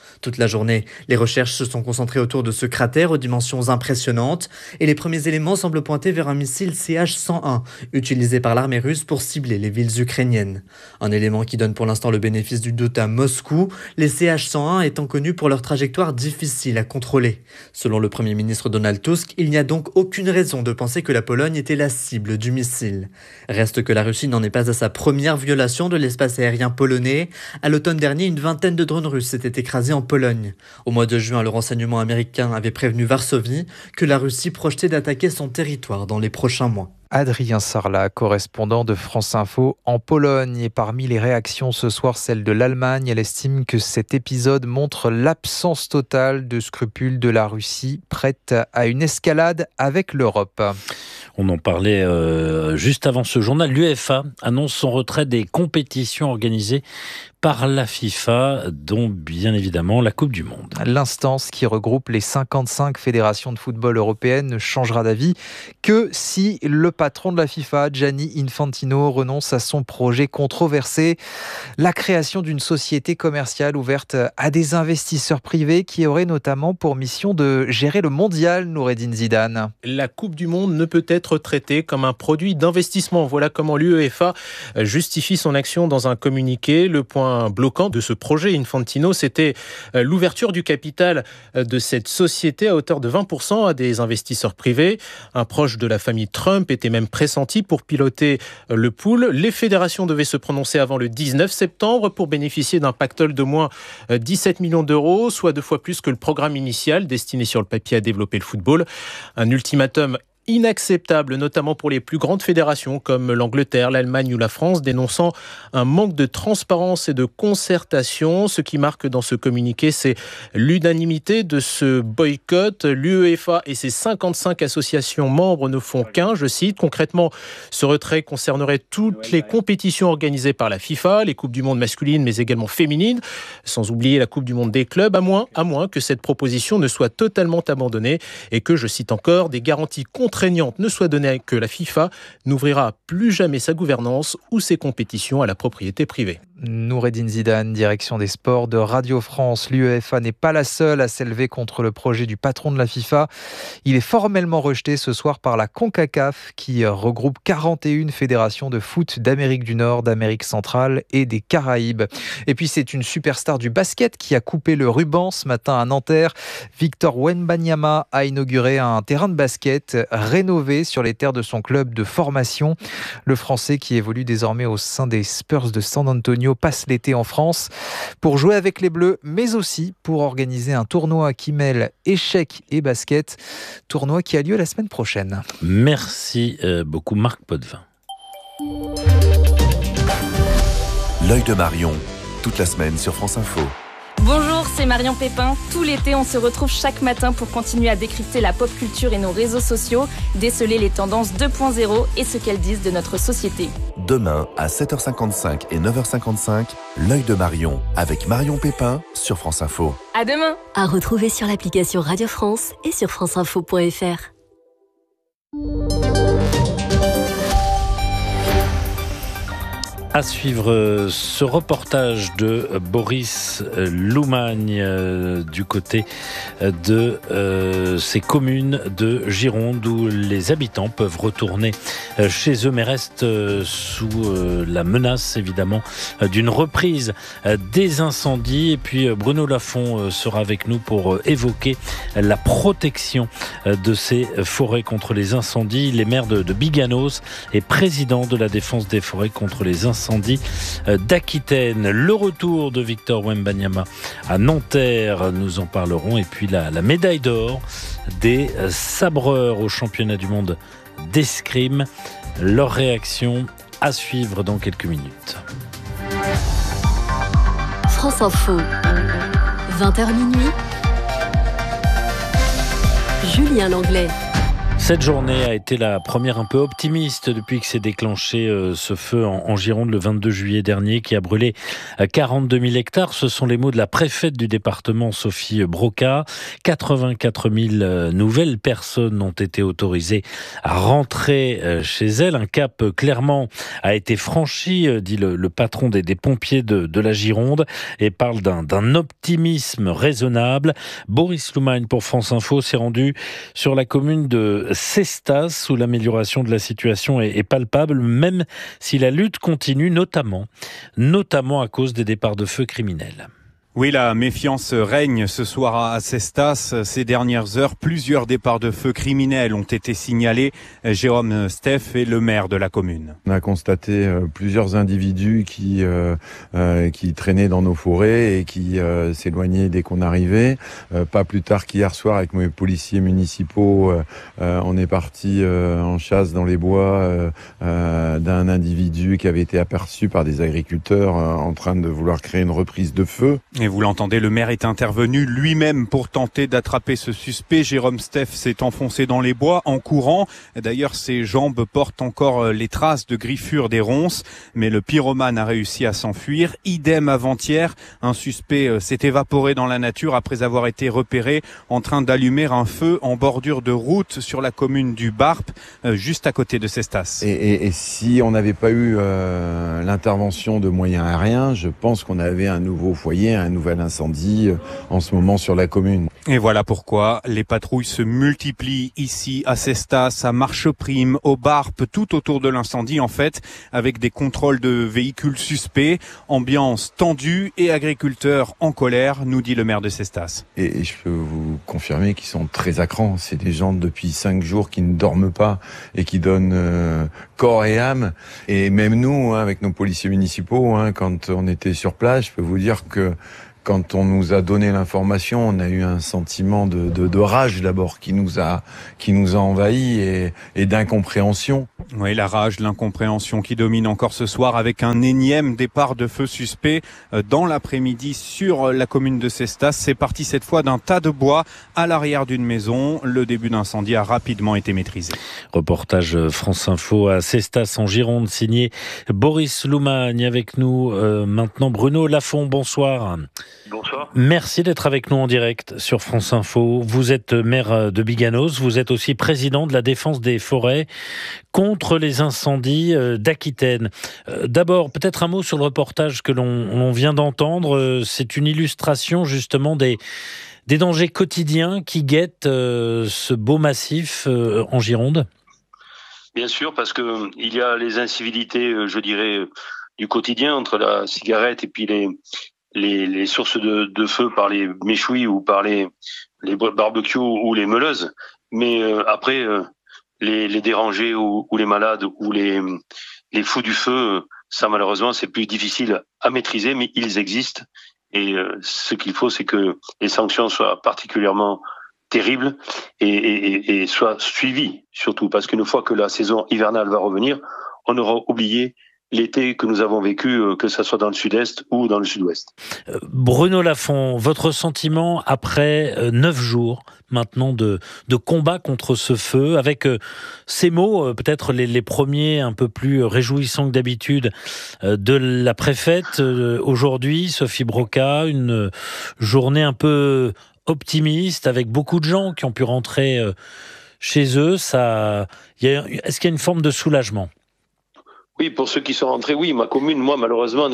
Speaker 20: Toute la journée, les recherches se sont concentrées autour de ce cratère aux dimensions impressionnantes et les premiers éléments semblent pointer vers un missile CH-101 utilisé par l'armée russe pour cibler les villes ukrainiennes. Un élément qui donne pour l'instant le bénéfice du doute à Moscou, les CH-101 étant connus pour leur trajectoire difficile à contrôler. Selon le Premier ministre Donald Tusk, il n'y a donc aucune raison de penser que la Pologne était la cible du missile. Reste que la Russie n'en est pas à sa première violation de l'espace aérien polonais. À l'automne dernier, une vingtaine de drones russes s'étaient écrasés en Pologne. Au mois de juin, le renseignement américain avait prévenu Varsovie que la Russie projetait d'attaquer son territoire dans les prochains mois.
Speaker 12: Adrien Sarlat, correspondant de France Info en Pologne. Et parmi les réactions ce soir, celle de l'Allemagne. Elle estime que cet épisode montre l'absence totale de scrupules de la Russie, prête à une escalade avec l'Europe.
Speaker 2: On en parlait juste avant ce journal. L'UEFA annonce son retrait des compétitions organisées par la FIFA, dont bien évidemment la Coupe du Monde.
Speaker 12: L'instance qui regroupe les 55 fédérations de football européennes ne changera d'avis que si le patron de la FIFA, Gianni Infantino, renonce à son projet controversé, la création d'une société commerciale ouverte à des investisseurs privés qui aurait notamment pour mission de gérer le mondial, Noureddine Zidane.
Speaker 8: La Coupe du Monde ne peut être traitée comme un produit d'investissement. Voilà comment l'UEFA justifie son action dans un communiqué. Le point bloquant de ce projet Infantino, c'était l'ouverture du capital de cette société à hauteur de 20% à des investisseurs privés. Un proche de la famille Trump était même pressenti pour piloter le pool. Les fédérations devaient se prononcer avant le 19 septembre pour bénéficier d'un pactole d'au moins 17 millions d'euros, soit 2 fois plus que le programme initial destiné sur le papier à développer le football. Un ultimatum inacceptable, notamment pour les plus grandes fédérations comme l'Angleterre, l'Allemagne ou la France, dénonçant un manque de transparence et de concertation. Ce qui marque dans ce communiqué, c'est l'unanimité de ce boycott. L'UEFA et ses 55 associations membres ne font qu'un, je cite. Concrètement, ce retrait concernerait toutes les compétitions organisées par la FIFA, les Coupes du Monde masculines mais également féminines, sans oublier la Coupe du Monde des clubs, à moins que cette proposition ne soit totalement abandonnée et que, je cite encore, des garanties contraignante ne soit donnée que la FIFA n'ouvrira plus jamais sa gouvernance ou ses compétitions à la propriété privée.
Speaker 12: Noureddine Zidane, direction des sports de Radio France. L'UEFA n'est pas la seule à s'élever contre le projet du patron de la FIFA. Il est formellement rejeté ce soir par la CONCACAF qui regroupe 41 fédérations de foot d'Amérique du Nord, d'Amérique centrale et des Caraïbes. Et puis c'est une superstar du basket qui a coupé le ruban ce matin à Nanterre. Victor Wembanyama a inauguré un terrain de basket rénové sur les terres de son club de formation. Le Français qui évolue désormais au sein des Spurs de San Antonio passe l'été en France pour jouer avec les Bleus, mais aussi pour organiser un tournoi qui mêle échecs et basket. Tournoi qui a lieu la semaine prochaine.
Speaker 2: Merci beaucoup Marc Potvin.
Speaker 21: L'œil de Marion, toute la semaine sur France Info.
Speaker 22: Bonjour, c'est Marion Pépin. Tout l'été, on se retrouve chaque matin pour continuer à décrypter la pop culture et nos réseaux sociaux, déceler les tendances 2.0 et ce qu'elles disent de notre société.
Speaker 21: Demain, à 7h55 et 9h55, l'œil de Marion, avec Marion Pépin sur France Info.
Speaker 22: À demain!
Speaker 3: À retrouver sur l'application Radio France et sur franceinfo.fr.
Speaker 2: À suivre ce reportage de Boris Loumagne du côté de ces communes de Gironde où les habitants peuvent retourner chez eux mais restent sous la menace évidemment d'une reprise des incendies. Et puis Bruno Lafont sera avec nous pour évoquer la protection de ces forêts contre les incendies. Il est maire de Biganos et président de la défense des forêts contre les incendies d'Aquitaine. Le retour de Victor Wembanyama à Nanterre, nous en parlerons. Et puis la médaille d'or des sabreurs au championnat du monde d'escrime. Leur réaction à suivre dans quelques minutes.
Speaker 3: France Info, 20h minuit. Julien Langlais.
Speaker 2: Cette journée a été la première un peu optimiste depuis que s'est déclenché ce feu en Gironde le 22 juillet dernier qui a brûlé 42 000 hectares. Ce sont les mots de la préfète du département, Sophie Broca. 84 000 nouvelles personnes ont été autorisées à rentrer chez elles. Un cap clairement a été franchi, dit le patron des pompiers de la Gironde, et parle d'un optimisme raisonnable. Boris Loumagne pour France Info s'est rendu sur la commune de Cestas, où l'amélioration de la situation est palpable, même si la lutte continue, notamment à cause des départs de feu criminels.
Speaker 4: Oui, la méfiance règne ce soir à Cestas. Ces dernières heures, plusieurs départs de feu criminels ont été signalés. Jérôme Steff est le maire de la commune.
Speaker 6: On a constaté plusieurs individus qui traînaient dans nos forêts et qui s'éloignaient dès qu'on arrivait. Pas plus tard qu'hier soir, avec mes policiers municipaux, on est parti en chasse dans les bois d'un individu qui avait été aperçu par des agriculteurs en train de vouloir créer une reprise de feu.
Speaker 4: Et vous l'entendez, le maire est intervenu lui-même pour tenter d'attraper ce suspect. Jérôme Steff s'est enfoncé dans les bois en courant. D'ailleurs, ses jambes portent encore les traces de griffures des ronces. Mais le pyromane a réussi à s'enfuir. Idem avant-hier, un suspect s'est évaporé dans la nature après avoir été repéré en train d'allumer un feu en bordure de route sur la commune du Barp, juste à côté de Cestas.
Speaker 6: Et si on n'avait pas eu l'intervention de moyens aériens, je pense qu'on avait un nouveau foyer, un nouvel incendie en ce moment sur la commune.
Speaker 4: Et voilà pourquoi les patrouilles se multiplient ici à Cestas, à Marcheprime, au Barp, tout autour de l'incendie en fait, avec des contrôles de véhicules suspects, ambiance tendue et agriculteurs en colère, nous dit le maire de Cestas.
Speaker 6: Et je peux vous confirmer qu'ils sont très à cran. C'est des gens depuis 5 jours qui ne dorment pas et qui donnent corps et âme. Et même nous, avec nos policiers municipaux, quand on était sur place, je peux vous dire que quand on nous a donné l'information, on a eu un sentiment de rage d'abord qui nous a envahis et d'incompréhension.
Speaker 4: Oui, la rage, l'incompréhension qui domine encore ce soir avec un énième départ de feu suspect dans l'après-midi sur la commune de Cestas. C'est parti cette fois d'un tas de bois à l'arrière d'une maison. Le début d'incendie a rapidement été maîtrisé.
Speaker 2: Reportage France Info à Cestas en Gironde, signé Boris Loumagne. Avec nous maintenant Bruno Lafont, bonsoir.
Speaker 23: Bonsoir.
Speaker 2: Merci d'être avec nous en direct sur France Info. Vous êtes maire de Biganos, vous êtes aussi président de la défense des forêts contre les incendies d'Aquitaine. D'abord, peut-être un mot sur le reportage que l'on vient d'entendre. C'est une illustration justement des dangers quotidiens qui guettent ce beau massif en Gironde.
Speaker 23: Bien sûr, parce que il y a les incivilités, je dirais, du quotidien entre la cigarette et puis les sources de feu par les méchouis ou par les barbecues ou les meuleuses. Mais après, les dérangés ou les malades ou les fous du feu, ça malheureusement c'est plus difficile à maîtriser, mais ils existent. Et ce qu'il faut, c'est que les sanctions soient particulièrement terribles et soient suivies, surtout parce qu'une fois que la saison hivernale va revenir, on aura oublié l'été que nous avons vécu, que ce soit dans le sud-est ou dans le sud-ouest.
Speaker 2: Bruno Lafont, votre sentiment après 9 jours maintenant de combat contre ce feu, avec ces mots, peut-être les premiers un peu plus réjouissants que d'habitude, de la préfète aujourd'hui, Sophie Broca, une journée un peu optimiste, avec beaucoup de gens qui ont pu rentrer chez eux. Est-ce qu'il y a une forme de soulagement ?
Speaker 23: Oui, pour ceux qui sont rentrés, oui. Ma commune, moi, malheureusement,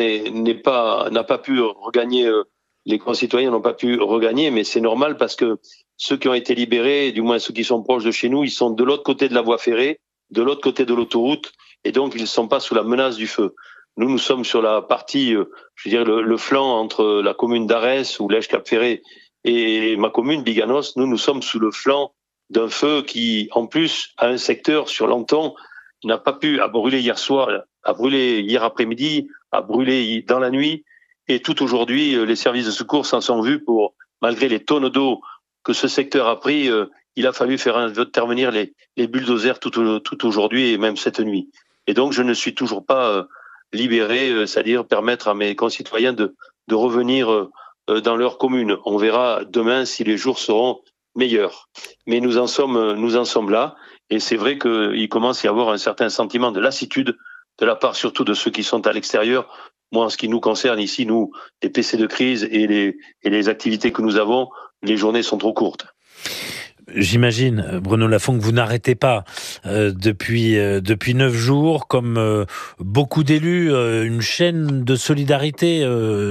Speaker 23: n'a pas pu regagner. Les concitoyens n'ont pas pu regagner, mais c'est normal parce que ceux qui ont été libérés, du moins ceux qui sont proches de chez nous, ils sont de l'autre côté de la voie ferrée, de l'autre côté de l'autoroute, et donc ils ne sont pas sous la menace du feu. Nous sommes sur la partie, je veux dire, le flanc entre la commune d'Arès ou Lège-Cap-Ferré et ma commune, Biganos. Nous sommes sous le flanc d'un feu qui, en plus, a un secteur sur Lenton, n'a pas pu, à brûler hier soir, à brûler hier après-midi, à brûler dans la nuit. Et tout aujourd'hui, les services de secours s'en sont vus pour, malgré les tonnes d'eau que ce secteur a pris, il a fallu faire intervenir les bulldozers tout aujourd'hui et même cette nuit. Et donc, je ne suis toujours pas libéré, c'est-à-dire permettre à mes concitoyens de revenir dans leur commune. On verra demain si les jours seront meilleurs. Mais nous en sommes là. Et c'est vrai qu'il commence à y avoir un certain sentiment de lassitude de la part surtout de ceux qui sont à l'extérieur. Moi, en ce qui nous concerne ici, nous, les PC de crise et les activités que nous avons, les journées sont trop courtes.
Speaker 2: J'imagine, Bruno Lafont, que vous n'arrêtez pas depuis 9 jours, comme beaucoup d'élus. Une chaîne de solidarité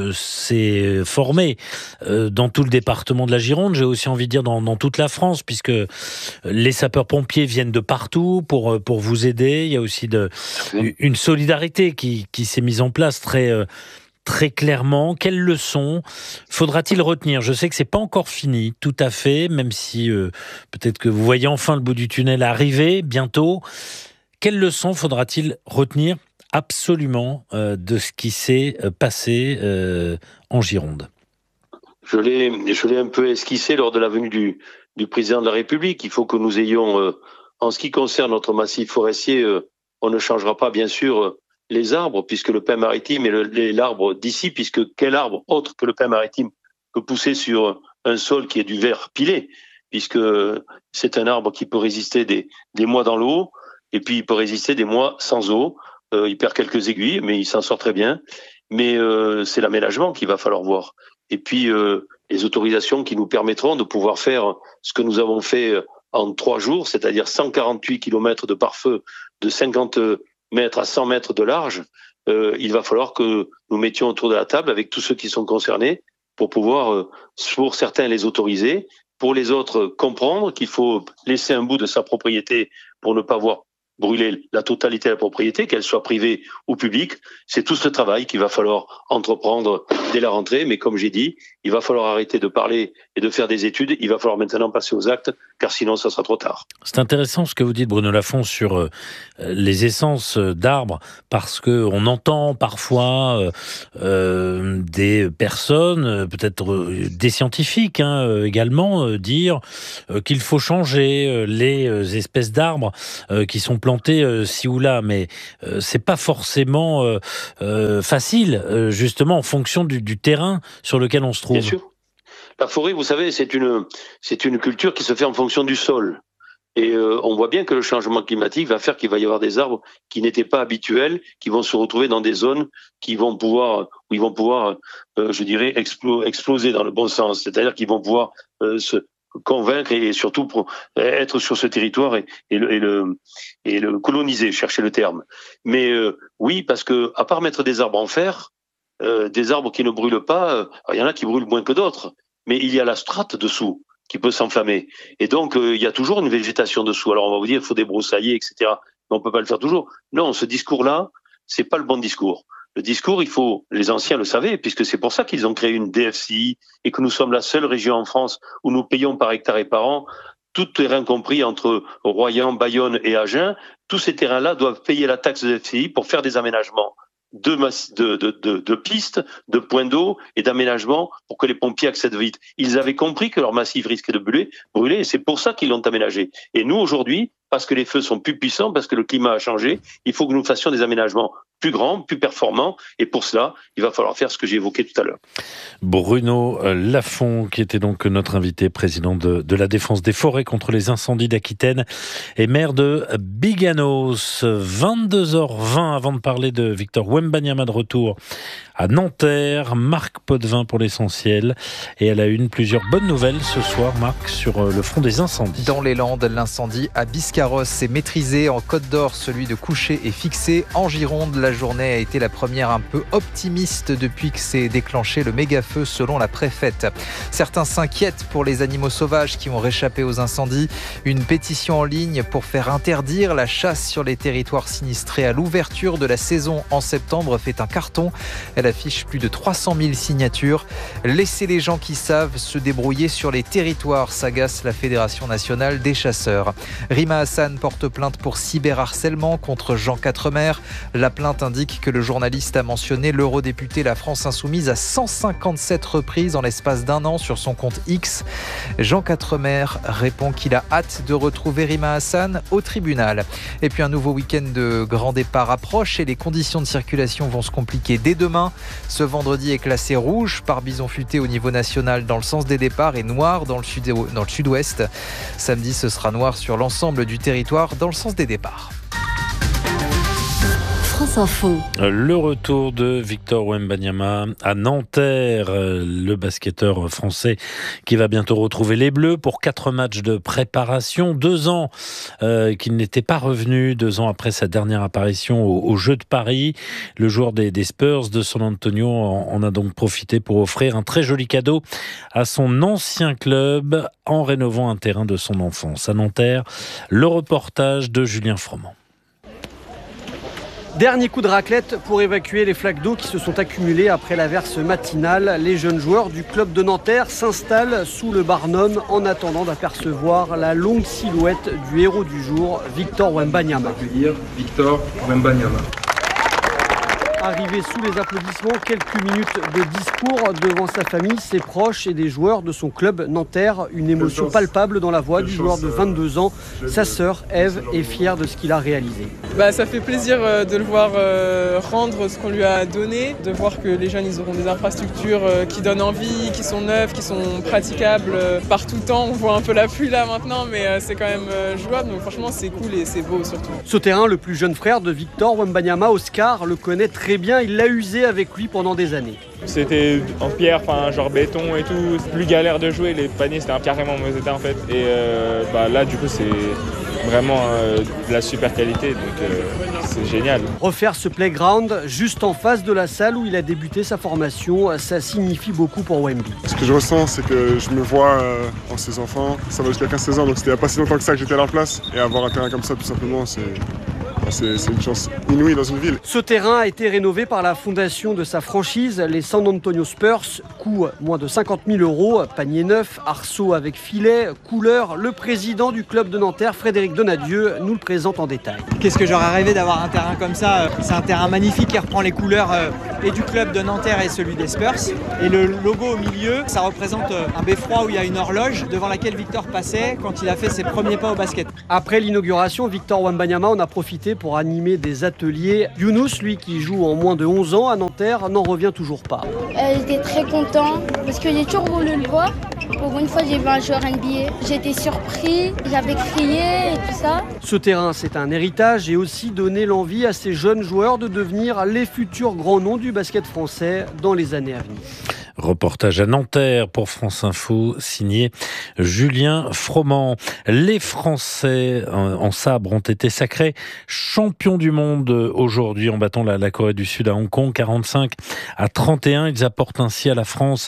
Speaker 2: s'est formée dans tout le département de la Gironde. J'ai aussi envie de dire dans toute la France, puisque les sapeurs-pompiers viennent de partout pour vous aider. Il y a aussi une solidarité qui s'est mise en place très clairement. Quelles leçons faudra-t-il retenir ? Je sais que c'est pas encore fini, tout à fait, même si peut-être que vous voyez enfin le bout du tunnel arriver bientôt. Quelles leçons faudra-t-il retenir absolument de ce qui s'est passé en Gironde ?
Speaker 23: Je l'ai un peu esquissé lors de la venue du président de la République. Il faut que nous ayons, en ce qui concerne notre massif forestier, on ne changera pas bien sûr les arbres, puisque le pin maritime est l'arbre d'ici, puisque quel arbre autre que le pin maritime peut pousser sur un sol qui est du verre pilé, puisque c'est un arbre qui peut résister des mois dans l'eau, et puis il peut résister des mois sans eau. Il perd quelques aiguilles, mais il s'en sort très bien. Mais c'est l'aménagement qu'il va falloir voir. Et puis les autorisations qui nous permettront de pouvoir faire ce que nous avons fait en 3 jours, c'est-à-dire 148 km de pare-feu de 50 mètres à 100 mètres de large. Il va falloir que nous mettions autour de la table avec tous ceux qui sont concernés pour pouvoir, pour certains, les autoriser, pour les autres, comprendre qu'il faut laisser un bout de sa propriété pour ne pas voir brûler la totalité de la propriété, qu'elle soit privée ou publique. C'est tout ce travail qu'il va falloir entreprendre dès la rentrée. Mais comme j'ai dit, il va falloir arrêter de parler et de faire des études. Il va falloir maintenant passer aux actes, car sinon, ça sera trop tard.
Speaker 2: C'est intéressant ce que vous dites, Bruno Lafont, sur les essences d'arbres, parce que on entend parfois des personnes, peut-être des scientifiques également, dire qu'il faut changer les espèces d'arbres qui sont plantés ci ou là, mais c'est pas forcément facile, justement, en fonction du terrain sur lequel on se trouve.
Speaker 23: Bien sûr. La forêt, vous savez, c'est une culture qui se fait en fonction du sol. Et on voit bien que le changement climatique va faire qu'il va y avoir des arbres qui n'étaient pas habituels, qui vont se retrouver dans des zones où ils vont pouvoir, je dirais, exploser dans le bon sens. C'est-à-dire qu'ils vont pouvoir se convaincre et surtout pour être sur ce territoire et le coloniser, chercher le terme. Mais oui, parce que à part mettre des arbres en fer, des arbres qui ne brûlent pas, il y en a qui brûlent moins que d'autres, mais il y a la strate dessous qui peut s'enflammer. Et donc, il y a toujours une végétation dessous. Alors, on va vous dire, il faut débroussailler, etc. Mais on peut pas le faire toujours. Non, ce discours-là, c'est pas le bon discours. Le discours, les anciens le savaient, puisque c'est pour ça qu'ils ont créé une DFCI et que nous sommes la seule région en France où nous payons par hectare et par an, tout terrain compris entre Royan, Bayonne et Agen. Tous ces terrains-là doivent payer la taxe de DFCI pour faire des aménagements de pistes, de points d'eau et d'aménagement pour que les pompiers accèdent vite. Ils avaient compris que leur massif risquait de brûler et c'est pour ça qu'ils l'ont aménagé. Et nous, aujourd'hui, parce que les feux sont plus puissants, parce que le climat a changé, il faut que nous fassions des aménagements plus grands, plus performants, et pour cela, il va falloir faire ce que j'ai évoqué tout à l'heure.
Speaker 2: Bruno Lafont, qui était donc notre invité, président de la Défense des forêts contre les incendies d'Aquitaine et maire de Biganos. 22h20 avant de parler de Victor Wembanyama de retour à Nanterre. Marc Potvin pour l'essentiel. Et à la une, plusieurs bonnes nouvelles ce soir, Marc, sur le front des incendies.
Speaker 12: Dans les Landes, l'incendie à Biscarrosse est maîtrisé. En Côte d'Or, celui de Couché est fixé. En Gironde, la journée a été la première un peu optimiste depuis que s'est déclenché le méga-feu selon la préfète. Certains s'inquiètent pour les animaux sauvages qui ont réchappé aux incendies. Une pétition en ligne pour faire interdire la chasse sur les territoires sinistrés à l'ouverture de la saison en septembre fait un carton. Elle affiche plus de 300 000 signatures. Laissez les gens qui savent se débrouiller sur les territoires, s'agace la Fédération nationale des chasseurs. Rima Hassan porte plainte pour cyberharcèlement contre Jean Quatremer. La plainte indique que le journaliste a mentionné l'eurodéputé La France Insoumise à 157 reprises en l'espace d'1 an sur son compte X. Jean Quatremer répond qu'il a hâte de retrouver Rima Hassan au tribunal. Et puis un nouveau week-end de grand départ approche et les conditions de circulation vont se compliquer dès demain. Ce vendredi est classé rouge par bison futé au niveau national dans le sens des départs et noir dans le sud-ouest. Samedi, ce sera noir sur l'ensemble du territoire dans le sens des départs.
Speaker 3: France Info.
Speaker 2: Le retour de Victor Wembanyama à Nanterre, le basketteur français qui va bientôt retrouver les Bleus pour 4 matchs de préparation. 2 ans qu'il n'était pas revenu, 2 ans après sa dernière apparition aux Jeux de Paris. Le joueur des Spurs de San Antonio en a donc profité pour offrir un très joli cadeau à son ancien club en rénovant un terrain de son enfance. À Nanterre, le reportage de Julien Froment.
Speaker 1: Dernier coup de raclette pour évacuer les flaques d'eau qui se sont accumulées après l'averse matinale. Les jeunes joueurs du club de Nanterre s'installent sous le Barnum en attendant d'apercevoir la longue silhouette du héros du jour, Victor Wembanyama.
Speaker 5: Victor Wembanyama.
Speaker 1: Arrivé sous les applaudissements, quelques minutes de discours devant sa famille, ses proches et des joueurs de son club Nanterre. Une émotion palpable dans la voix du joueur de 22 ans. Sa sœur, Eve, est fière de ce qu'il a réalisé.
Speaker 7: Ça fait plaisir de le voir rendre ce qu'on lui a donné, de voir que les jeunes ils auront des infrastructures qui donnent envie, qui sont neuves, qui sont praticables par tout temps. On voit un peu la pluie là maintenant, mais c'est quand même jouable. Donc franchement, c'est cool et c'est beau surtout.
Speaker 1: Ce terrain, le plus jeune frère de Victor Wembanyama, Oscar, le connaît très bien. Il l'a usé avec lui pendant des années.
Speaker 5: C'était en pierre, genre béton et tout. C'est plus galère de jouer. Les paniers, c'était carrément mauvais état en fait. Et là, du coup, c'est vraiment de la super qualité. Donc c'est génial.
Speaker 1: Refaire ce playground juste en face de la salle où il a débuté sa formation, ça signifie beaucoup pour Wemby.
Speaker 24: Ce que je ressens, c'est que je me vois en ses enfants. Ça va jusqu'à 15-16 ans, donc c'était il n'y a pas si longtemps que ça que j'étais à leur place. Et avoir un terrain comme ça, tout simplement, c'est une chance inouïe dans une ville.
Speaker 1: Ce terrain a été rénové par la fondation de sa franchise, les San Antonio Spurs. Coût moins de 50 000 €, panier neuf, arceau avec filet, couleur. Le président du club de Nanterre, Frédéric Donadieu, nous le présente en détail.
Speaker 25: Qu'est-ce que j'aurais rêvé d'avoir un terrain comme ça. C'est un terrain magnifique qui reprend les couleurs et du club de Nanterre et celui des Spurs. Et le logo au milieu, ça représente un beffroi où il y a une horloge devant laquelle Victor passait quand il a fait ses premiers pas au basket.
Speaker 1: Après l'inauguration, Victor Wembanyama en a profité pour animer des ateliers. Younous, lui qui joue en moins de 11 ans à Nanterre, n'en revient toujours pas.
Speaker 26: J'étais très content parce que j'ai toujours voulu le voir. Pour une fois, j'ai vu un joueur NBA. J'étais surpris, j'avais crié et tout ça.
Speaker 1: Ce terrain, c'est un héritage et aussi donner l'envie à ces jeunes joueurs de devenir les futurs grands noms du basket français dans les années à venir.
Speaker 2: Reportage à Nanterre pour France Info, signé Julien Froment. Les Français en sabre ont été sacrés champions du monde aujourd'hui en battant la Corée du Sud à Hong Kong, 45-31. Ils apportent ainsi à la France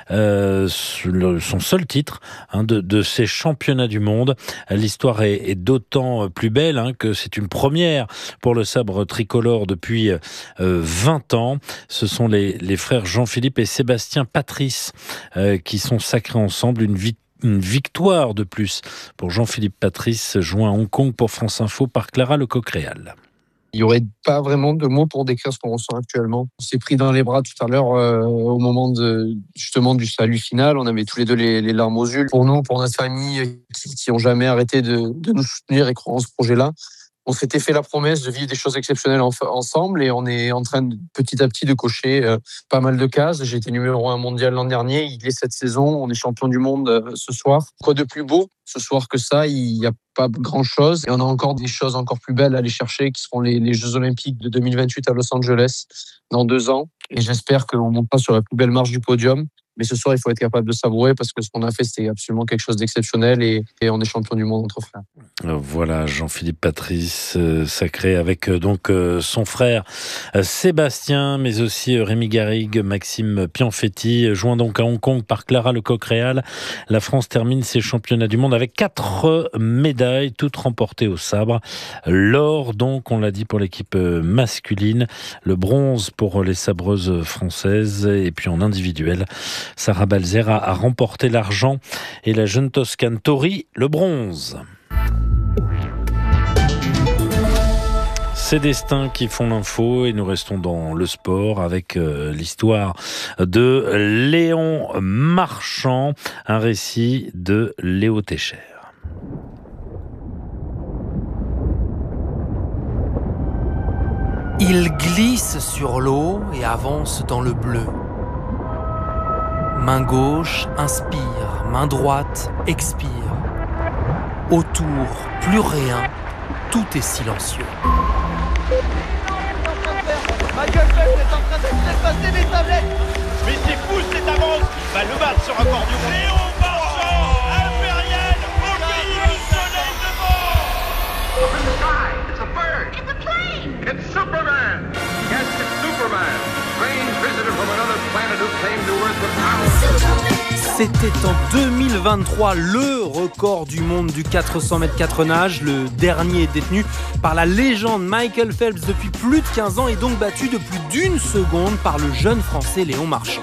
Speaker 2: son seul titre de ces championnats du monde. L'histoire est d'autant plus belle que c'est une première pour le sabre tricolore depuis 20 ans. Ce sont les frères Jean-Philippe et Sébastien Patrice qui sont sacrés ensemble. Une victoire de plus pour Jean-Philippe Patrice, joint à Hong Kong pour France Info par Clara Lecoq-Réal.
Speaker 27: Il n'y aurait pas vraiment de mots pour décrire ce qu'on ressent actuellement. On s'est pris dans les bras tout à l'heure au moment justement du salut final. On avait tous les deux les larmes aux yeux. Pour nous, pour notre famille qui n'ont jamais arrêté de nous soutenir et croire en ce projet-là, on s'était fait la promesse de vivre des choses exceptionnelles ensemble et on est en train petit à petit de cocher pas mal de cases. J'ai été numéro 1 mondial l'an dernier, il est cette saison, on est champion du monde ce soir. Quoi de plus beau ce soir que ça? Il n'y a pas grand-chose et on a encore des choses encore plus belles à aller chercher qui seront les Jeux Olympiques de 2028 à Los Angeles dans 2 ans. Et j'espère qu'on montera sur la plus belle marche du podium. Mais ce soir, il faut être capable de savourer parce que ce qu'on a fait, c'était absolument quelque chose d'exceptionnel et on est champion du monde entre frères.
Speaker 2: Voilà, Jean-Philippe Patrice, sacré avec donc son frère Sébastien, mais aussi Rémi Garrigue, Maxime Pianfetti, joint donc à Hong Kong par Clara Lecoq-Réal. La France termine ses championnats du monde avec 4 médailles, toutes remportées au sabre. L'or, donc, on l'a dit pour l'équipe masculine, le bronze pour les sabreuses françaises, et puis en individuel, Sarah Balzer a remporté l'argent et la jeune Toscane Tori le bronze. Ces destins qui font l'info et nous restons dans le sport avec l'histoire de Léon Marchand, un récit de Léo Técher.
Speaker 9: Il glisse sur l'eau et avance dans le bleu. Main gauche, inspire, main droite, expire. Autour, plus rien, tout est silencieux.
Speaker 10: Michael Phelps est en train de dépasser les tablettes. Mais c'est fou cette avance. Il va le battre sur un record du monde. Léon Marchand, impérial, au pays du soleil devant. Up in the sky, it's a bird. It's a plane. It's Superman. Yes, it's Superman. Strange visitor from another planet who came to Earth with power.
Speaker 9: C'était en 2023 le record du monde du 400 mètres 4 nages, le dernier détenu par la légende Michael Phelps depuis plus de 15 ans et donc battu de plus d'1 seconde par le jeune français Léon Marchand.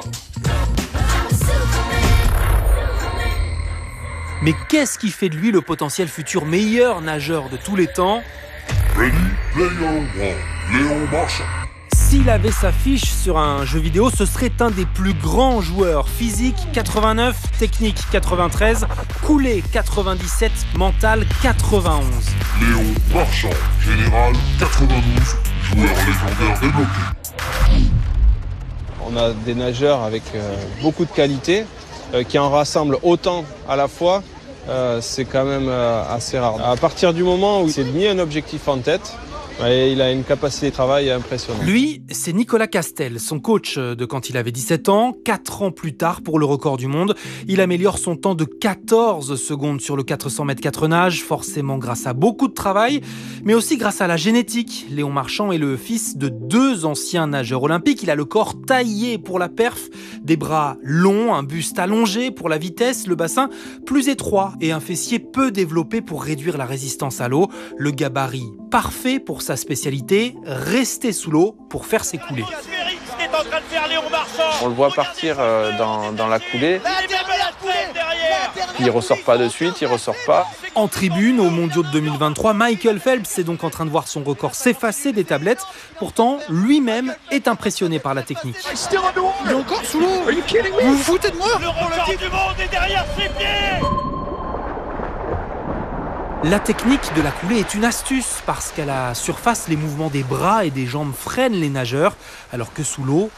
Speaker 9: Mais qu'est-ce qui fait de lui le potentiel futur meilleur nageur de tous les temps ?
Speaker 11: Ready, player one, Léon Marchand.
Speaker 9: S'il avait sa fiche sur un jeu vidéo, ce serait un des plus grands joueurs. Physique 89, technique 93, coulée 97, mental 91.
Speaker 11: Léon Marchand, général 92, joueur légendaire débloqué.
Speaker 13: On a des nageurs avec beaucoup de qualité qui en rassemblent autant à la fois. C'est quand même assez rare. À partir du moment où il s'est mis un objectif en tête, et il a une capacité de travail impressionnante.
Speaker 9: Lui, c'est Nicolas Castel, son coach de quand il avait 17 ans. 4 ans plus tard, pour le record du monde, il améliore son temps de 14 secondes sur le 400 mètres 4 nages, forcément grâce à beaucoup de travail, mais aussi grâce à la génétique. Léon Marchand est le fils de 2 anciens nageurs olympiques. Il a le corps taillé pour la perf, des bras longs, un buste allongé pour la vitesse, le bassin plus étroit et un fessier peu développé pour réduire la résistance à l'eau. Le gabarit parfait pour sa spécialité, rester sous l'eau pour faire ses coulées.
Speaker 13: On le voit partir dans la coulée. Il ressort pas de suite, il ressort pas.
Speaker 9: En tribune, aux mondiaux de 2023, Michael Phelps est donc en train de voir son record s'effacer des tablettes. Pourtant, lui-même est impressionné par la technique.
Speaker 10: Il est encore sous l'eau. Vous vous foutez de moi? Le record du monde est derrière ses pieds.
Speaker 9: La technique de la coulée est une astuce parce qu'à la surface, les mouvements des bras et des jambes freinent les nageurs, alors que sous l'eau,